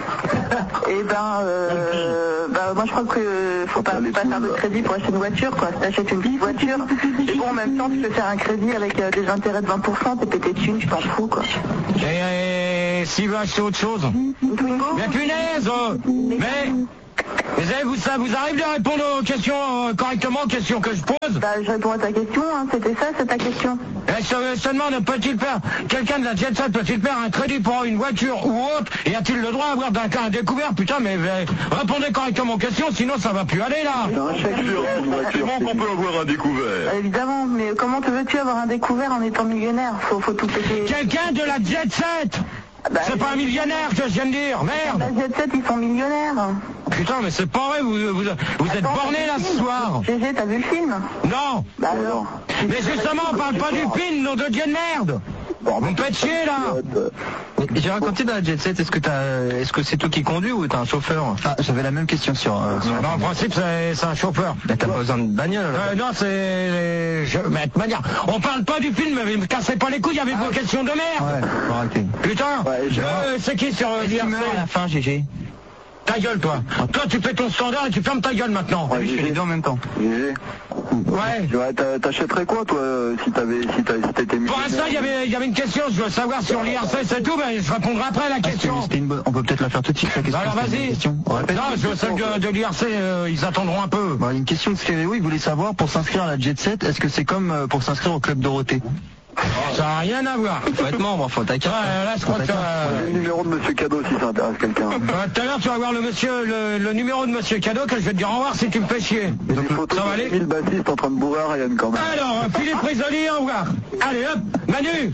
Et ben, euh, bah, moi je crois que faut pas, faut pas faire de crédit pour acheter une voiture, quoi. Si t'achètes une petite voiture, et bon, en même temps, tu peux faire un crédit avec euh, des intérêts de vingt pour cent, t'es pété de thunes, tu t'en fous, quoi. Et, et s'il veut acheter autre chose. Une Twingo? Mais punaise, euh, mais... Vous savez, vous, ça vous arrive de répondre aux questions euh, correctement aux questions que je pose? Bah, je réponds à ta question, hein. C'était ça, c'est ta question. Eh, se- se demande, peut-il faire, quelqu'un de la Jet Set peut-il faire un crédit pour une voiture ou autre, et a-t-il le droit d'avoir d'un un découvert? Putain, mais euh, répondez correctement aux questions, sinon ça va plus aller là. C'est un chèque sur une voiture. Effectivement qu'on peut avoir un découvert. Bah, évidemment, mais comment te veux-tu avoir un découvert en étant millionnaire? Faut, faut tout péter. Quelqu'un de la Jet Set. Bah, C'est pas un millionnaire que je viens de dire, merde. La Jet Set, ils sont millionnaires. Putain, mais c'est pas vrai, vous, vous, vous êtes Attends, borné là t'as vu le ce film soir. G G, t'as vu le film? Non. Bah alors. Mais justement, on parle pas du film, nom de Dieu de merde. Vous me faites chier là. j'ai raconté dans la Jet Set, est-ce que t'as, est-ce que c'est toi qui conduis ou t'as un chauffeur? Ah, j'avais la même question sur... euh, sur- Non, en principe, c'est c'est un chauffeur. Bah, t'as pas besoin de bagnole. là. Euh, non, c'est... Je... Mais de toute manière, on parle pas du film, mais me cassez pas les couilles avec vos questions de merde. Ouais, faut arrêter. Putain, Ouais, je- euh, c'est qui sur euh, Est-ce qu'il meurt à la fin, G G? Ta gueule, toi. Toi, tu fais ton standard et tu fermes ta gueule maintenant. Ouais, Je fais les deux en même temps. G G. Ouais. Ouais, t'a- t'achèterais quoi, toi, euh, si t'avais, si t'avais- si t'étais Pour l'instant, il y avait, il y avait une question, je veux savoir sur l'I R C, c'est tout, mais je répondrai après à la Ah, c'était- question. c'était une bonne... On peut peut-être la faire tout de suite, la question. Bah alors c'était une vas-y. question. On répète. Non, je veux celle de, de l'I R C, euh, ils attendront un peu. Bon, une question de Stéréo, il voulait savoir, pour s'inscrire à la Jet Set, est-ce que c'est comme euh, pour s'inscrire au Club Dorothée? Ça n'a rien à voir. Faut être membre, faut ta Ouais, carte. là, je crois que... J'ai euh, le numéro de Monsieur Cadeau si ça intéresse quelqu'un. bah, tout à l'heure, tu vas voir le monsieur, le, le numéro de monsieur Cadeau, que je vais te dire au revoir si tu me fais chier. J'ai des photos ça va de aller mille bassistes en train de bourrer à Ryan quand même. Alors, Philippe Risoli, au revoir. Allez, hop, Manu.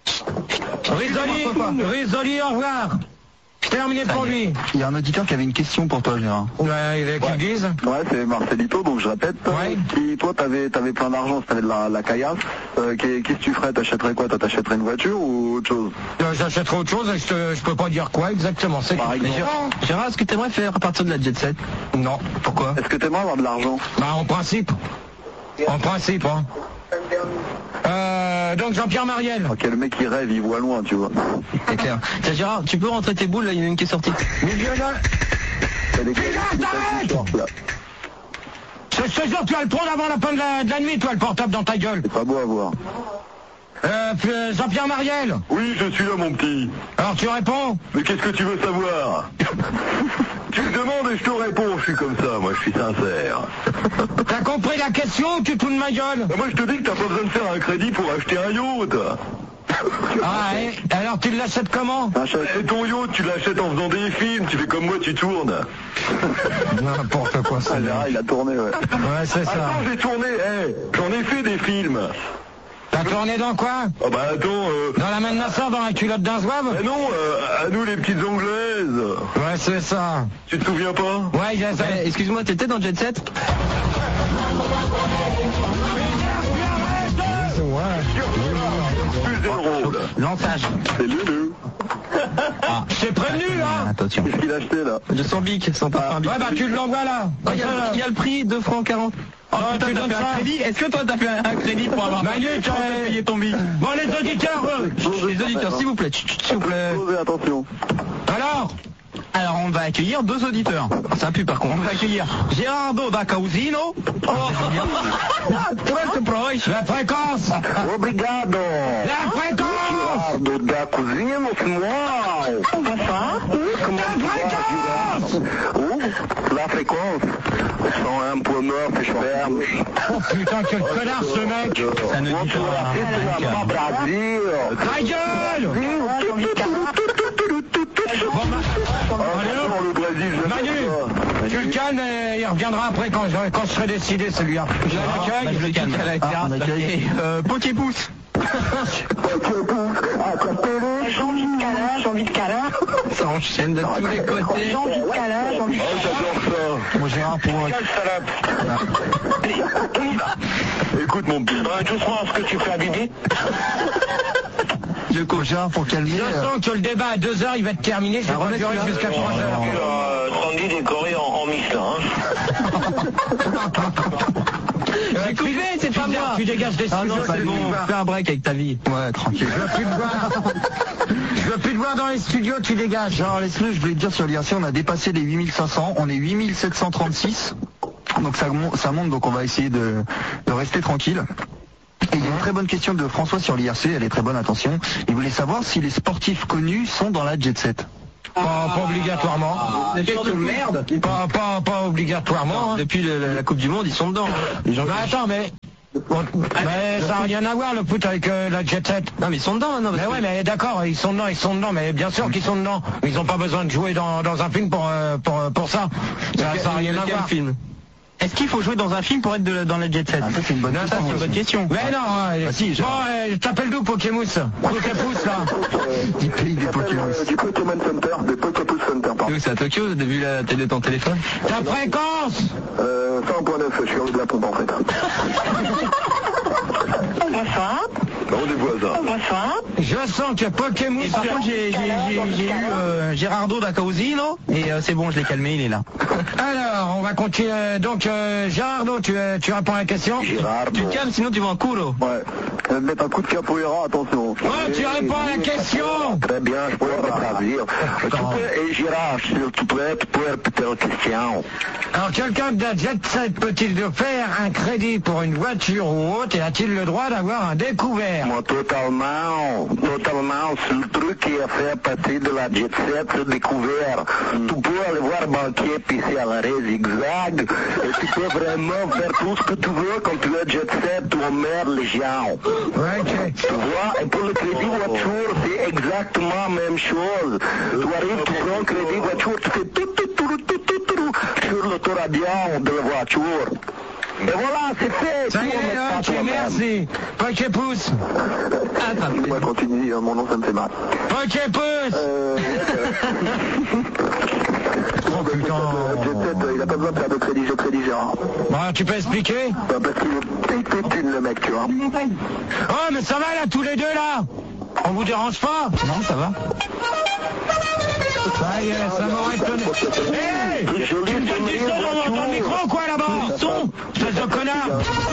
Risoli, Risoli, au revoir. Terminé pour lui. Il y a un auditeur qui avait une question pour toi, Gérard. Ouais, il est qu'ils disent. Ouais, c'est Marcelito, donc je répète. Ouais. Si toi t'avais t'avais plein d'argent, si t'avais de la, la caillasse, euh, qu'est- qu'est-ce que tu ferais? T'achèterais quoi? Toi, t'achèterais une voiture ou autre chose? Euh, J'achèterai autre chose et je, te, je peux pas dire quoi exactement. C'est Par tout. exemple. Gérard, Gérard, est-ce que t'aimerais faire à partir de la Jet Set? Non. Pourquoi? Est-ce que t'aimerais avoir de l'argent? Bah, en principe. En principe, hein. Euh, donc Jean-Pierre Mariel. Ok, le mec il rêve, il voit loin, tu vois. C'est clair. Tiens, Gérard, tu peux rentrer tes boules, là, il y en a une qui est sortie. Millionnaire. T'as des- t'arrêtes short, là. Je te jure, tu vas le prendre avant la fin de la, de la nuit, toi, le portable dans ta gueule. C'est pas beau à voir. Euh, euh, Jean-Pierre Mariel. Oui, je suis là, mon petit. Alors tu réponds? Mais qu'est-ce que tu veux savoir? Tu me demandes et je te réponds, je suis comme ça, moi je suis sincère. T'as compris la question ou tu te fous de ma gueule? Bah, moi je te dis que t'as pas besoin de faire un crédit pour acheter un yacht. Ah, et alors tu l'achètes comment? Et ton yacht, tu l'achètes en faisant des films, tu fais comme moi, tu tournes. N'importe quoi, ça. Ah, Gérard, il a tourné, ouais. Ouais, c'est ça. Attends, j'ai tourné, eh, j'en ai fait des films. T'as tourné dans quoi? Oh bah attends, euh... Dans la main de ma soeur, dans la culotte d'un zouave? eh non, euh, à nous les petites anglaises. Ouais, c'est ça. Tu te souviens pas? Ouais, il y a ça. Eh, excuse-moi, t'étais dans Jet Set? Plus des rôles. Lançage. C'est Lulu. C'est prévenu, hein? Attention. Qu'est-ce qu'il a acheté là? De son bic, son parfum bic. Ouais, bah tu l'envoies là. Oh, il y a le- il y a le prix, deux francs quarante. Oh, Ah, putain, tu t'as donnes fait un ça. crédit? Est-ce que toi t'as fait un crédit pour avoir Manu, tu as payé ton bic? Bon, les auditeurs, euh, Les auditeurs, s'il vous plaît, chut, chut, s'il vous plaît. Posez attention. alors? Alors on va accueillir deux auditeurs. Ça pue par contre. On va accueillir Gerardo da Causino. Oh. La fréquence. Obrigado. La fréquence. Do da cozinha, no final. Bonsoir. Comment tu vas, Gérard? Oh, la fréquence. cent un point neuf, ferme. Oh putain, quel connard ce mec. Ça ne dit pas. Brasil. Ta gueule. Oh, Bon, bah, allez, hop. le Brésil, je Manu, Tu le calmes et il reviendra après quand je, quand je serai décidé celui-là. Je l'accueille. Bah, je le calme. Ah, on accueille. Euh, Poképousse. J'ai envie de câlin, j'ai envie de câlin. Ça enchaîne de tous les côtés. J'ai envie de câlin, j'ai envie de Oh, j'adore ça. Moi, Gérard, pour... Quelle salope. Allez, on y va. Écoute, mon petit. Doucement ce que tu fais à Bibi. Je cours, Gérard, pour calmer... Je euh, sens que le débat à deux heures il va être terminé, ça va durer jusqu'à trois heures. Sandy décoré en, en Miss là. J'ai coupé, c'est pas moi. Tu dégages des Ah non, studios, c'est bon, fais un break avec ta vie. Ouais, tranquille. Je veux plus te voir. Je veux plus te voir dans les studios, tu dégages. Gérard Leslie, je voulais te dire sur l'I R C, on a dépassé les huit mille cinq cents, on est huit mille sept cent trente-six. Donc ça, mon- ça monte, donc on va essayer de, de rester tranquille. Et il y a une très bonne question de François sur l'I R C, elle est très bonne, attention. Il voulait savoir si les sportifs connus sont dans la jet set. Pas, pas obligatoirement. Quelle merde. Pas, pas, pas obligatoirement. hein. Depuis le- la Coupe du Monde, ils sont dedans. Les gens... Bah attends, mais... Mais ça n'a rien à voir le foot avec euh, la jet set. Non, mais ils sont dedans maintenant. Mais ouais, mais d'accord, ils sont dedans, ils sont dedans, mais bien sûr qu'ils sont dedans. Ils n'ont pas besoin de jouer dans, dans un film pour, euh, pour, pour ça. Ça n'a rien à voir. Film. Est-ce qu'il faut jouer dans un film pour être de- dans la jet set? Ah, ça c'est une bonne Ça, question. c'est une bonne question. Mais non, euh, Ah, si, bon, Gérard. euh, je t'appelle d'où Pokémousse Pokémousse là. Du pays des Pokémon. Du Pokémon Center, de Poképousse Center, pardon. C'est à Tokyo, t'as vu la télé de ton téléphone? Ta fréquence Euh, cent point neuf, je suis en haut de la pompe en fait. Bonsoir. On est voisins. Bonsoir. Je sens que Pokémousse... Et par contre, j'ai j'ai- j'ai- j'ai eu euh, Gerardo da Causino et euh, c'est bon, je l'ai calmé, il est là. Alors, on va continuer. Donc, euh, Gérardo, tu, euh, tu réponds à la question Gérard. Tu te calmes, sinon tu vas en culo. Ouais. Je vais mettre un coup de capoeira, attention. Ouais, tu réponds à la question. Très bien, je pourrais me traduire. Tu peux, et Gérard, s'il te plaît, tu peux répéter la question. Alors, quelqu'un de la jet set peut-il faire un crédit pour une voiture ou autre et a-t-il le droit d'avoir un découvert? Moi, totalement, totalement, c'est le truc qui a fait partie de la jet set, c'est découvert. Tu peux aller voir banquier, pisser à l'arrêt zigzag, et tu peux vraiment faire tout ce que tu veux quand tu es jet set, tu emmerdes les gens. Ouais, ok. Tu vois, et pour le crédit voiture, c'est exactement la même chose. Tu arrives, tu prends un crédit voiture, tu fais tout, tout, tout, tout, tout, tout, sur l'autoradio de la voiture. Et voilà, c'est fait. Ça y est, ok, merci. Poképousse. Attends. Moi, continue, mon nom, ça me fait mal. Poképousse. Euh... Oh putain. Jet set, il a pas besoin de faire de crédit, je crédit Gérard. Bon, tu peux expliquer? Bah, parce qu'il est pété le mec, tu vois. Oh, mais ça va là, tous les deux là? On vous dérange pas? Non, ça va. Ça y est, ça m'aurait étonné. Hé! Tu me donnes des sons dans ton micro quoi là-bas? Son! Espèce de connard!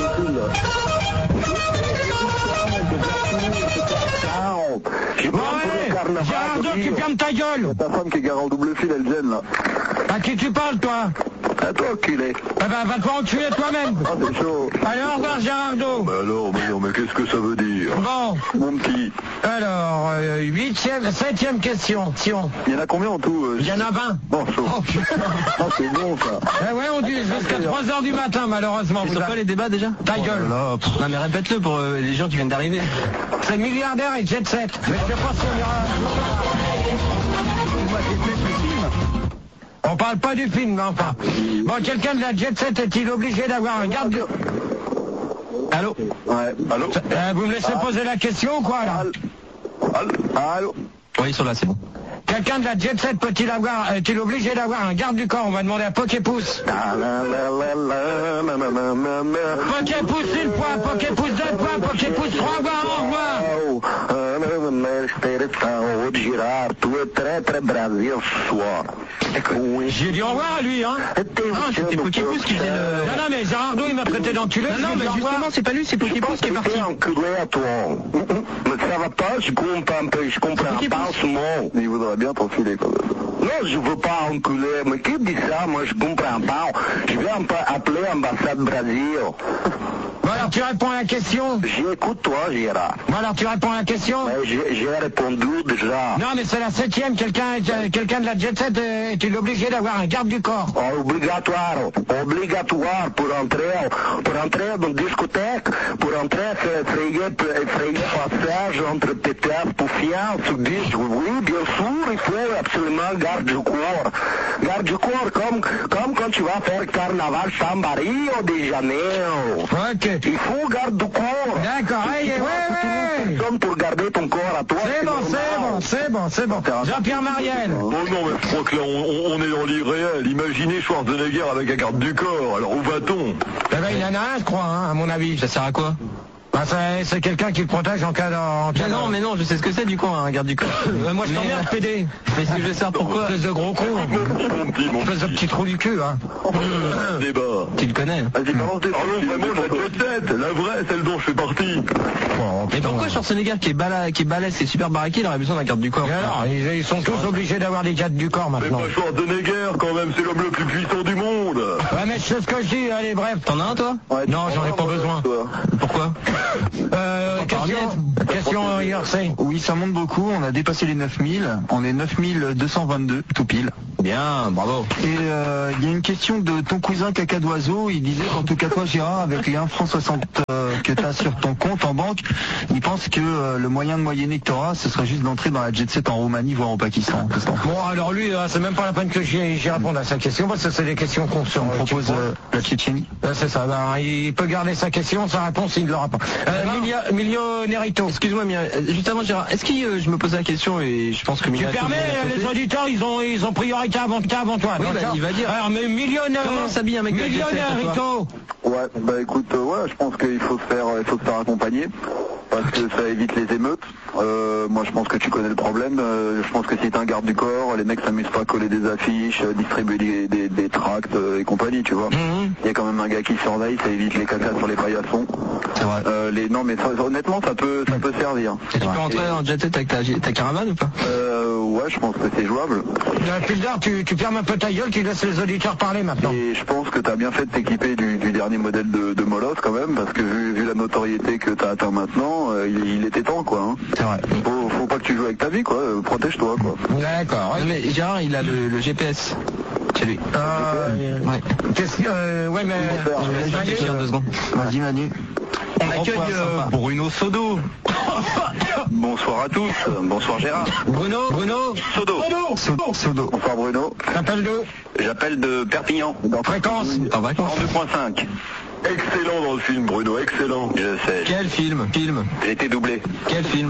J'ai Bon, pas pour allez! le carnaval. Gérardo, tu fermes ta gueule! Ta femme qui est garée en double fil, elle gêne là. À qui tu parles, toi? À toi, enculé. Eh ben, va te enculer toi-même! Ah, c'est chaud. Allez, au revoir, Gérardo! Mais alors, mais non, mais qu'est-ce que ça veut dire? Bon, Mon petit. alors, euh, huitième, septième question. Sion. Il y en a combien en tout euh, Il y en a vingt. Bon, chaud. Oh putain! Ah, c'est bon ça. Eh ouais, on dit jusqu'à trois heures du matin, malheureusement. Ils vous sont avez- pas les débats déjà? Ta gueule! Non mais répète-le pour euh, les gens qui viennent d'arriver. C'est milliardaire et jet set. Mais je sais pas si on ira. On parle pas du film, mais enfin. Bon, quelqu'un de la jet set est-il obligé d'avoir un garde... Allô? Ouais. Allô Euh, vous me laissez poser la question ou quoi, là? Allô Allô Oui, ils sont là, c'est bon. Quelqu'un de la jet set peut-il avoir, est-il obligé d'avoir un garde du corps? On va demander à Poképousse. Poképousse une fois, Poképousse deux fois, Poképousse trois fois, au revoir. Gérard, tu es très très Brésil ce soir. Oui. J'ai dit au revoir à lui, hein. Ah, c'était Poképousse qui faisait le... Non, non, mais Gérardo, il m'a traité d'enculé. Non, non, mais justement, c'est pas lui, c'est Poképousse qui est parti. enculé à toi. Mais ça va pas, je comprends pas, je comprends pas ce mot. Il voudrait bien t'enculer quand même. Non, je veux pas enculer, mais qui dit ça? Moi, je comprends pas. Je vais appeler l'ambassade Brésil. Bon, alors, tu réponds à la question? J'écoute toi, Gérard. Bon, alors tu réponds à la question? J'ai répondu déjà. Non, mais c'est la septième. Quelqu'un quelqu'un de la jet set est obligé d'avoir un garde du corps. Obligatoire. Obligatoire pour entrer, pour entrer dans une discothèque, pour entrer, frayer, frayer passage entre pétards, poufiants, subis. Oui, bien sûr, il faut absolument garde du corps. Garde du corps, comme, comme quand tu vas faire carnaval samba Rio de Janeiro. Ok. Il faut garde du corps. D'accord, ouais, ouais, ouais. Comme pour garder ton corps à toi. C'est bon, c'est bon, c'est bon, c'est bon. Jean-Pierre Mariel. Oh non, mais je crois que là, on, on est dans l'irréel. Imaginez Schwarzenegger avec un garde du corps. Alors où va-t-on? Eh ben, il en a un, je crois, hein, à mon avis. Ça sert à quoi? Bah, c'est quelqu'un qui le protège en cas de... En cas mais non, de... mais non, je sais ce que c'est du coup, un garde du corps. Euh, moi, je t'emmerde, P D. Mais c'est que je sais pourquoi. Espèce de gros con. Mon petit, mon Espèce de petit trou du cul, hein. débat. Tu le connais. Vas-y, balance des Ah non, vraiment, la jet set, la vraie, celle dont je fais partie. Bon, Mais pourquoi Schwarzenegger qui est balèze, qui est balèze et super baraqué, il aurait besoin d'un garde du corps? Et alors, ils, ils sont tous obligés d'avoir des gardes du corps Mais maintenant. pas Schwarzenegger, quand même, c'est l'homme le plus puissant du monde. Ouais, mais je sais ce que je dis, allez, bref. T'en as un toi? Non, j'en ai pas besoin. Pourquoi? Euh, question, question I R C. Oui, ça monte beaucoup. On a dépassé les neuf mille. On est neuf mille deux cent vingt-deux, tout pile. Bien, bravo. Et euh, il y a une question de ton cousin Caca d'Oiseau. Il disait qu'en tout cas, toi, Gérard, avec les un franc soixante euh, que tu as sur ton compte en banque, il pense que euh, le moyen de moyenner que tu auras, ce serait juste d'entrer dans la jet set en Roumanie, voire au Pakistan. Bon, alors lui, euh, c'est même pas la peine que j'y j'y réponde à sa question, parce que c'est des questions qu'on se On propose euh, la Tchétchénie. Euh, c'est ça, ben, il peut garder sa question, sa réponse, il ne l'aura pas. Euh, Milio- Millionérito. Excuse-moi, Mia, juste avant Gérard, est-ce que euh, je me posais la question et je pense que Tu Mia... permets, les auditeurs, ils ont, ils ont priorité avant, avant toi. Oui, Donc, bah, il va dire. Alors, mais millionnaire. Comment s'habille un mec de la jet set, Millionérito. Ouais, bah écoute, euh, ouais, je pense qu'il faut se faire, il faut se faire accompagner. Parce que ça évite les émeutes. Euh, moi je pense que tu connais le problème. Euh, je pense que si t'es un garde du corps, les mecs s'amusent pas à coller des affiches, euh, distribuer des, des, des tracts euh, et compagnie, tu vois. Il Mm-hmm. y a quand même un gars qui surveille, ça évite les cacas sur les paillassons. C'est vrai. Euh, les, non mais ça, honnêtement ça peut ça peut servir. Et tu peux entrer en jet set avec ta, ta caravane ou pas? Euh, ouais, je pense que c'est jouable. Euh, Pildar, tu, tu fermes un peu ta gueule, tu laisses les auditeurs parler maintenant. Et je pense que t'as bien fait de t'équiper du, du dernier modèle de, de Molosse quand même, parce que vu, vu la notoriété que t'as atteint maintenant, euh, il, il était temps quoi. Hein. C'est vrai. Faut, faut pas que tu joues avec ta vie quoi, euh, protège-toi quoi. D'accord. Non, mais Gérard, il a le, le G P S chez lui. Euh, Ouais. qu'est-ce que, euh, ouais, mais... Je vais juste deux secondes. Vas-y, Manu. On accueille euh, Bruno Sodo. Bonsoir à tous, bonsoir Gérard. Bruno, Bruno, Sodo. Sodo. Sodo. Bonsoir Bruno. t'appelles d'où? J'appelle de Perpignan. Fréquence. En vacances. En deux point cinq. Excellent dans le film, Bruno, excellent. Je sais. Quel film? Film. J'ai été doublé. Quel film?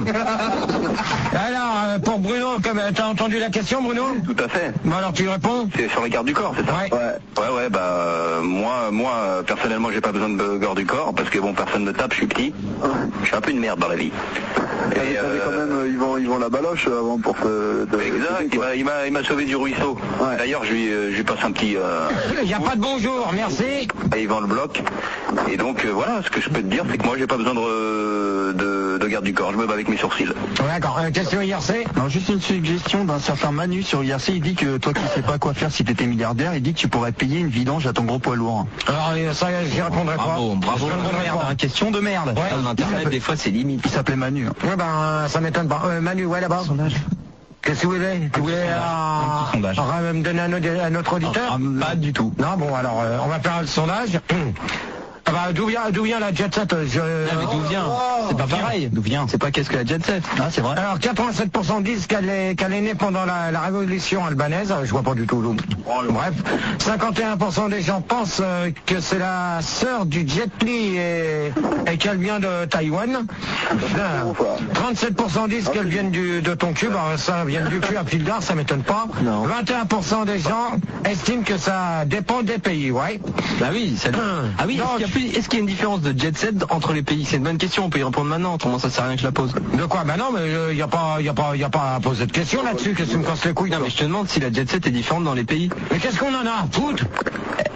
Alors, euh, pour Bruno, comme euh, t'as entendu la question, Bruno? Tout à fait. Bon, alors tu réponds? C'est sur les gardes du corps, c'est ça? Ouais. Ouais, ouais, ouais, bah euh, moi, moi euh, personnellement, j'ai pas besoin de garde du corps parce que bon, personne me tape, je suis petit. Je suis un peu une merde dans la vie. Et euh, quand même, euh, ils vont, ils vont la baloche avant pour se. De, exact. Il m'a, il m'a, il m'a sauvé du ruisseau. Ouais. D'ailleurs, je lui, euh, je lui passe un petit. Euh, Il n'y a pas de bonjour, merci. Et ils vendent le bloc. Et donc euh, voilà, ce que je peux te dire, c'est que moi, j'ai pas besoin de, de, de garde du corps. Je me bats avec mes sourcils. D'accord. Euh, question I R C. Alors juste une suggestion d'un certain Manu sur I R C, il dit que toi qui sais pas quoi faire si t'étais milliardaire, il dit que tu pourrais payer une vidange à ton gros poids lourd. Alors euh, ça, j'y répondrai Bravo, pas. bravo. Je répondrai Merde, pas. hein, question de merde. Ouais. Ah, Internet, des fois, c'est limite. Il s'appelait Manu. Hein. Ouais, ben, euh, ça m'étonne pas. Euh, Manu, ouais, là-bas. Qu'est-ce que vous voulez? Tu voulais Un petit sondage. euh, me donner un audio- à notre auditeur? Ah, pas du tout. Non, bon, alors, euh, on va faire le sondage. Ah bah, d'où vient, d'où vient la jet set? Je... Ah, mais d'où vient? C'est pas pareil. D'où vient? C'est pas qu'est-ce que la jet set. Ah, c'est vrai. Alors, quatre-vingt-sept pour cent disent qu'elle est, qu'elle est née pendant la, la révolution albanaise. Je vois pas du tout l'eau. Bref. cinquante et un pour cent des gens pensent euh, que c'est la sœur du Jet Li et, et qu'elle vient de Taïwan. trente-sept pour cent disent qu'elle vient du, de ton cul. Bah, ça vient du cul à Pildar, ça m'étonne pas. Non. vingt et un pour cent des gens estiment que ça dépend des pays, ouais. Bah oui, ça... Ah oui, est-ce qu'il y a plus- est-ce qu'il y a une différence de jet set entre les pays? C'est une bonne question, on peut y répondre maintenant, autrement ça sert à rien que je la pose. De quoi? Bah non, mais il n'y a pas, y a pas, y a pas à poser de questions là-dessus. Qu'est-ce que tu me casses les couilles? Non mais je te demande si la jet set est différente dans les pays. Mais qu'est-ce qu'on en a à foutre?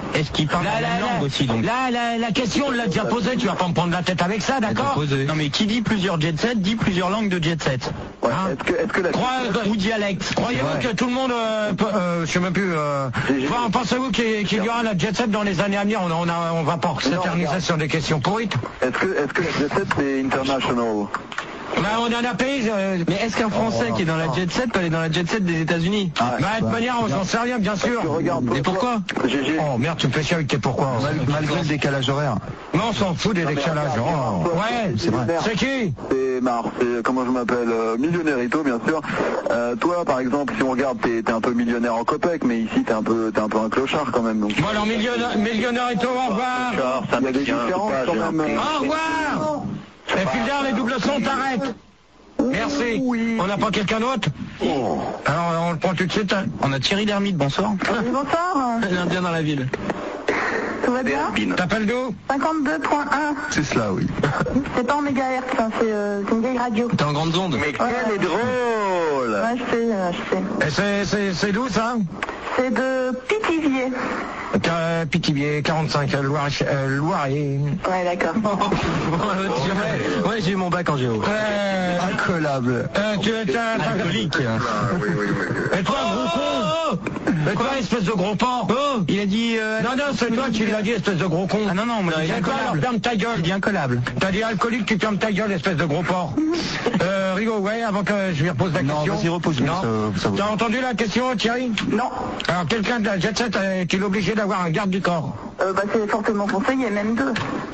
est-ce qu'il parle la, la même langue aussi donc. Là, la, la question, on l'a déjà posée, tu vas pas me prendre la tête avec ça, d'accord? Non mais qui dit plusieurs jet set dit plusieurs langues de jet set. Ouais, hein est-ce que, est-ce que la... Crois, ou dialecte. Croyez-vous ouais. que tout le monde, euh, peut, euh, je sais même plus, euh, enfin, pensez-vous qu'il, qu'il y aura la jet set dans les années à venir? On, on, a, on va pas s'éterniser sur des questions pourrites. Est-ce que, est-ce que la jet set c'est international? Bah, on en a payé. Euh... Mais est-ce qu'un Français oh, qui est dans la jet set peut aller dans la jet set des États-Unis? Ah, bah, de toute manière, on s'en sait rien, bien sûr. Et pourquoi? Oh merde, tu me fais chier avec tes pourquoi. Mal, malgré le décalage horaire. Non, on s'en fout des décalages. Oh. Ouais, c'est vrai. C'est qui? C'est Mar, c'est comment je m'appelle, euh, Millionnairito, bien sûr. Euh, toi, par exemple, si on regarde, t'es, t'es un peu millionnaire en copec, mais ici, t'es un peu, t'es un peu un clochard quand même. Donc. Bon, alors, millionnaire, Millionnairito, au revoir. Il y a des différences quand même. Au revoir. Et Fulgard, les doubles sons, t'arrêtes. Merci. Oui. On n'a pas quelqu'un d'autre? Oh. Alors on le prend tout de suite. Hein. On a Thierry Lhermitte, bonsoir. Oui, bonsoir. L'Indien dans la ville. Tout va bien? T'appelles d'où? cinquante-deux point un. C'est cela, oui. C'est pas en mégahertz, hein, c'est euh, une vieille radio. T'es en grande onde. Mais quel est drôle. Ouais, je sais, euh, je sais. Et c'est, c'est, c'est d'où ça? C'est de Pithiviers. Euh, Pithiviers, quarante-cinq, euh, Loire, euh, Loire et... Ouais, d'accord. ouais, ouais, j'ai eu mon bac en géo. Euh, Incollable. Euh, tu es un alcoolique. Ah, oui, oui, oui. Et toi, gros con? Et toi, espèce de gros porc? Oh, il a dit... Euh... Non, non, c'est toi qui l'as dit, espèce de gros con. Ah non, non, moi, il a dit incollable. Ferme ta gueule. Il dit incollable. T'as dit alcoolique, tu fermes ta gueule, espèce de gros porc. euh, Rigo, ouais, avant que je lui repose la non, question. Non, vas-y, repose. Non. Ça, ça T'as entendu la question, Thierry? Non. Alors, quelqu'un de la jet set, est-il obligé d'avoir un garde du corps? Euh, bah, c'est fortement conseillé, même deux.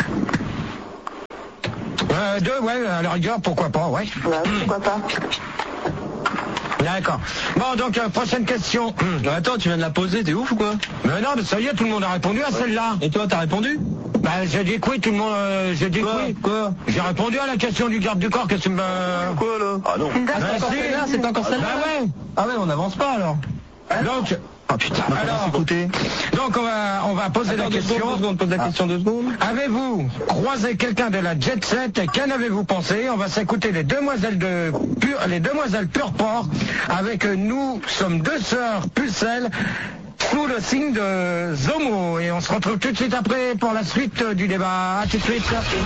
Euh, deux, ouais, à la rigueur, pourquoi pas, ouais. Ouais, pourquoi pas. D'accord. Bon, donc, euh, prochaine question. Hum. Attends, tu viens de la poser, t'es ouf ou quoi? Mais non, mais ça y est, tout le monde a répondu à ouais. celle-là. Et toi, t'as répondu? Bah, j'ai dit que oui, tout le monde, euh, j'ai dit quoi, oui. Quoi? J'ai répondu à la question du garde du corps, qu'est-ce que tu me... Quoi, là? Ah non. Ah, c'est encore celle-là, c'est encore celle-là? Bah ouais. Ah ouais, on n'avance pas, alors. Donc... Oh putain, alors, écoutez. Donc on va, on va poser Attends, la question. Deux secondes, pose la question ah. deux secondes. Avez-vous croisé quelqu'un de la jet set et qu'en avez-vous pensé? On va s'écouter les demoiselles de pur, les demoiselles Purport avec Nous sommes deux sœurs pucelles sous le signe de Zomo. Et on se retrouve tout de suite après pour la suite du débat. À tout de suite.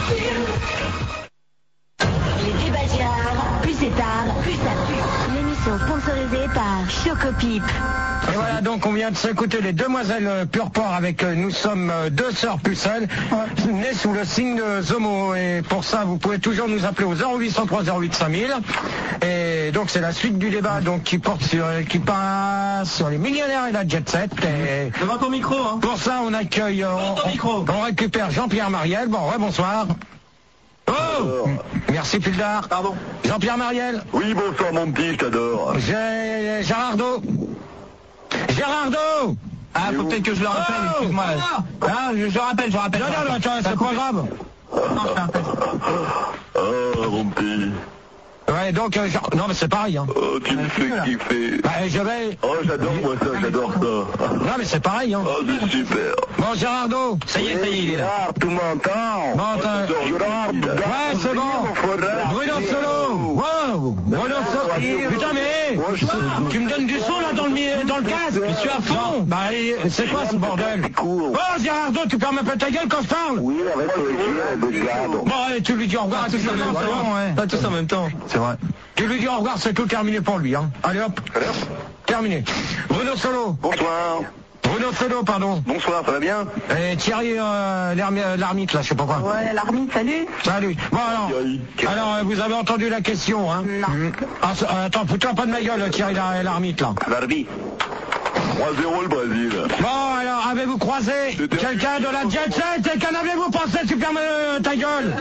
Les débats Gérard, plus c'est tard, plus ça pue. L'émission sponsorisée par Chocopip. Et voilà, donc on vient de s'écouter les demoiselles Purport avec euh, Nous sommes euh, deux sœurs pucelles, euh, nées sous le signe de Zomo. Et pour ça, vous pouvez toujours nous appeler au zéro huit cent trois zéro huit cinq mille. Et donc c'est la suite du débat donc qui porte sur, qui passe sur les millionnaires et la jet set. Et devant ton micro, hein. Pour ça, on accueille, euh, on, on, on récupère Jean-Pierre Mariel. Bon, ouais, bonsoir. Oh, merci Fulgard. Pardon. Jean-Pierre Mariel. Oui, bonsoir mon petit, je t'adore. J'ai Gérardo. Gérardo. Ah, faut peut-être que je le rappelle, oh, excuse-moi. Ah, je, je rappelle, je rappelle. Non, non, non, attends, c'est pas grave. Non, je rappelle. Ah, mon petit. Ouais, donc, euh, genre... non, mais c'est pareil, hein. Oh, tu me fais kiffer. Bah, je vais... Oh, j'adore, moi, ça, j'adore ça. Non, mais c'est pareil, hein. Oh, c'est super. Bon, Gérardo. Ça y est, ça y est, il est là. Ah, tu m'entends? Bon, t'as... Ouais, c'est bon. Bruno Solo. Wow. Bruno Solo. Putain, mais... Tu me donnes du son, là, dans le, dans le casque. Je suis à fond. Bah, c'est quoi, ce bordel? Oh, Gérardo, tu perds un peu ta gueule quand je parle? Oui, avec le Bon, allez, tu lui dis au revoir. Tous en même temps, ouais. Pas tous en même temps. C'est vrai. Tu lui dis au revoir, c'est tout terminé pour lui, hein. Allez hop, terminé. Bruno Solo. Bonsoir. Bruno Solo, pardon. Bonsoir, ça va bien? Et Thierry euh, l'ermite, là, je sais pas quoi. Ouais, l'ermite, salut. Salut. Bon, alors, alors euh, vous avez entendu la question, hein? Non. Ah, euh, attends, fous-toi pas de ma gueule, Thierry l'ermite, là. Barbie. trois zéro le Brésil. Bon, alors, avez-vous croisé quelqu'un de la jet set et qu'en avez-vous pensé? Tu perds euh, ta gueule.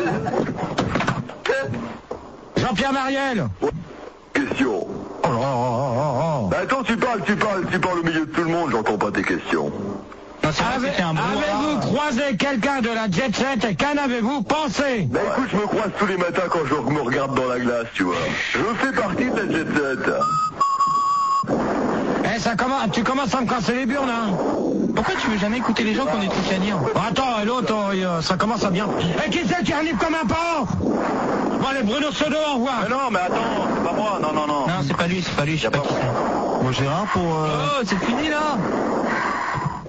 Jean-Pierre Mariel. Question. Oh, oh, oh, oh, oh. Bah attends, tu parles, tu parles, tu parles au milieu de tout le monde, j'entends pas tes questions. Avez, avez-vous croisé quelqu'un de la jet set et qu'en avez-vous pensé? Bah écoute, je me croise tous les matins quand je me regarde dans la glace, tu vois. Je fais partie de la jet set. Eh, ça commence, tu commences à me casser les burnes, hein. Pourquoi tu veux jamais écouter les gens qu'on est tous à dire? Attends, l'autre, euh, ça commence à bien. Et qui c'est qui arrive comme un porc? Bon, allez, Bruno Sodo, au revoir. Mais non, mais attends, c'est pas moi, non, non, non. Non, c'est pas lui, c'est pas lui, je sais pas qui c'est. Bon, Gérard, pour... Euh... Oh, c'est fini, là.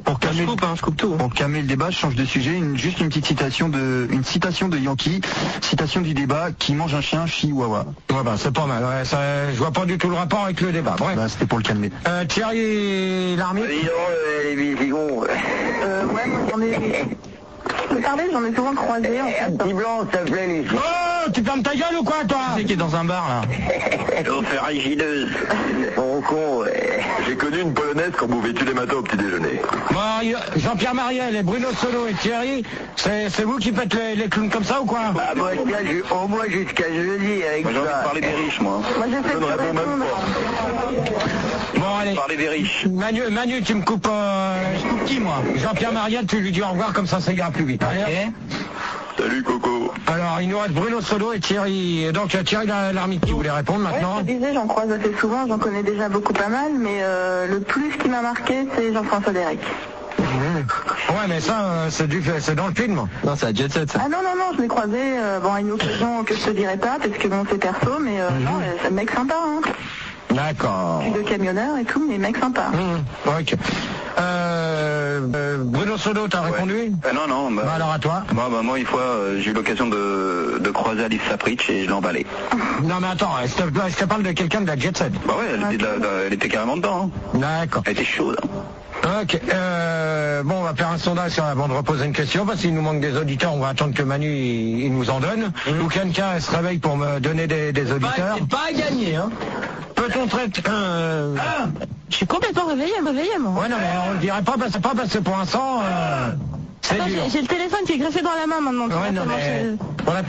pour calmer, je coupe, hein, je coupe tout. Pour calmer le débat, je change de sujet. Une, juste une petite citation de, une citation de Yankee, citation du débat, qui mange un chien, chihuahua. Ouais, bah, c'est pas mal. Ouais, ça, je vois pas du tout le rapport avec le débat. Bref. Bah, c'était pour le calmer. Euh, Thierry Lhermitte. Dis donc, euh, les bisigons. Euh, ouais, moi j'en ai... Je peux parler, j'en ai souvent croisé en fait. Petit blanc, ça plaît, les filles. Oh, tu fermes ta gueule ou quoi, toi? Tu sais qui est dans un bar, là? Oh, ferragineuse. Bon con, ouais. J'ai connu une polonaise qu'on buvait tous les matins au petit déjeuner. Bon, Jean-Pierre Mariel et Bruno Solo et Thierry, c'est c'est vous qui faites les, les clowns comme ça ou quoi? Ah, moi, je tiens ju- au moins jusqu'à jeudi avec Moi, j'ai envie de ça. parler des riches, moi. Moi j'ai fait Je ne que réponds même répondre. pas. Bon, allez. Parler des riches. Manu, Manu, tu me coupes... Euh, je coupe qui, moi? Jean-Pierre Mariel, tu lui dis au revoir, comme ça, ça ira plus vite. Allez. Salut, Coco. Alors, il nous reste Bruno Solo et Thierry. Et donc, Thierry Lhermitte qui voulait répondre Ouais, maintenant. je te disais, j'en croise assez souvent, j'en connais déjà beaucoup pas mal, mais euh, le plus qui m'a marqué, c'est Jean-François Derek. Ouais, mais ça, euh, c'est du, c'est dans le film. Non, c'est la Jet Set, ça. Ah non, non, non, je l'ai croisé, euh, bon, à une occasion que je te dirai pas, parce que bon, c'est perso, mais euh, non, c'est un mec sympa, hein. D'accord. Plus de camionneur et tout, mais mec sympa. Mmh, ok. Euh, euh, Bruno Solo, t'as répondu? Euh, non, non. Bah, Bah alors à toi. Moi, bah, moi, une fois, euh, j'ai eu l'occasion de, de croiser Alice Sapritch et je l'ai emballée. Non mais attends, je te, je te parle de quelqu'un de la Jet Set. Bah ouais, elle, était, de la- de- elle était carrément dedans. Hein. D'accord. Elle était chaude. Hein. Ok. Euh, bon, on va faire un sondage avant de reposer une question parce qu'il nous manque des auditeurs. On va attendre que Manu il, il nous en donne. Ou quelqu'un se réveille pour me donner des, des auditeurs. C'est pas à gagner, hein. Peut-on traiter... Euh... Je suis complètement réveillée, réveillée, moi. Ouais, non, mais on le dirait pas, parce, pas parce que pour l'instant, euh, c'est Attends, dur. j'ai j'ai le téléphone qui est greffé dans la main maintenant. tu Ouais, vois, non, comment mais je- on a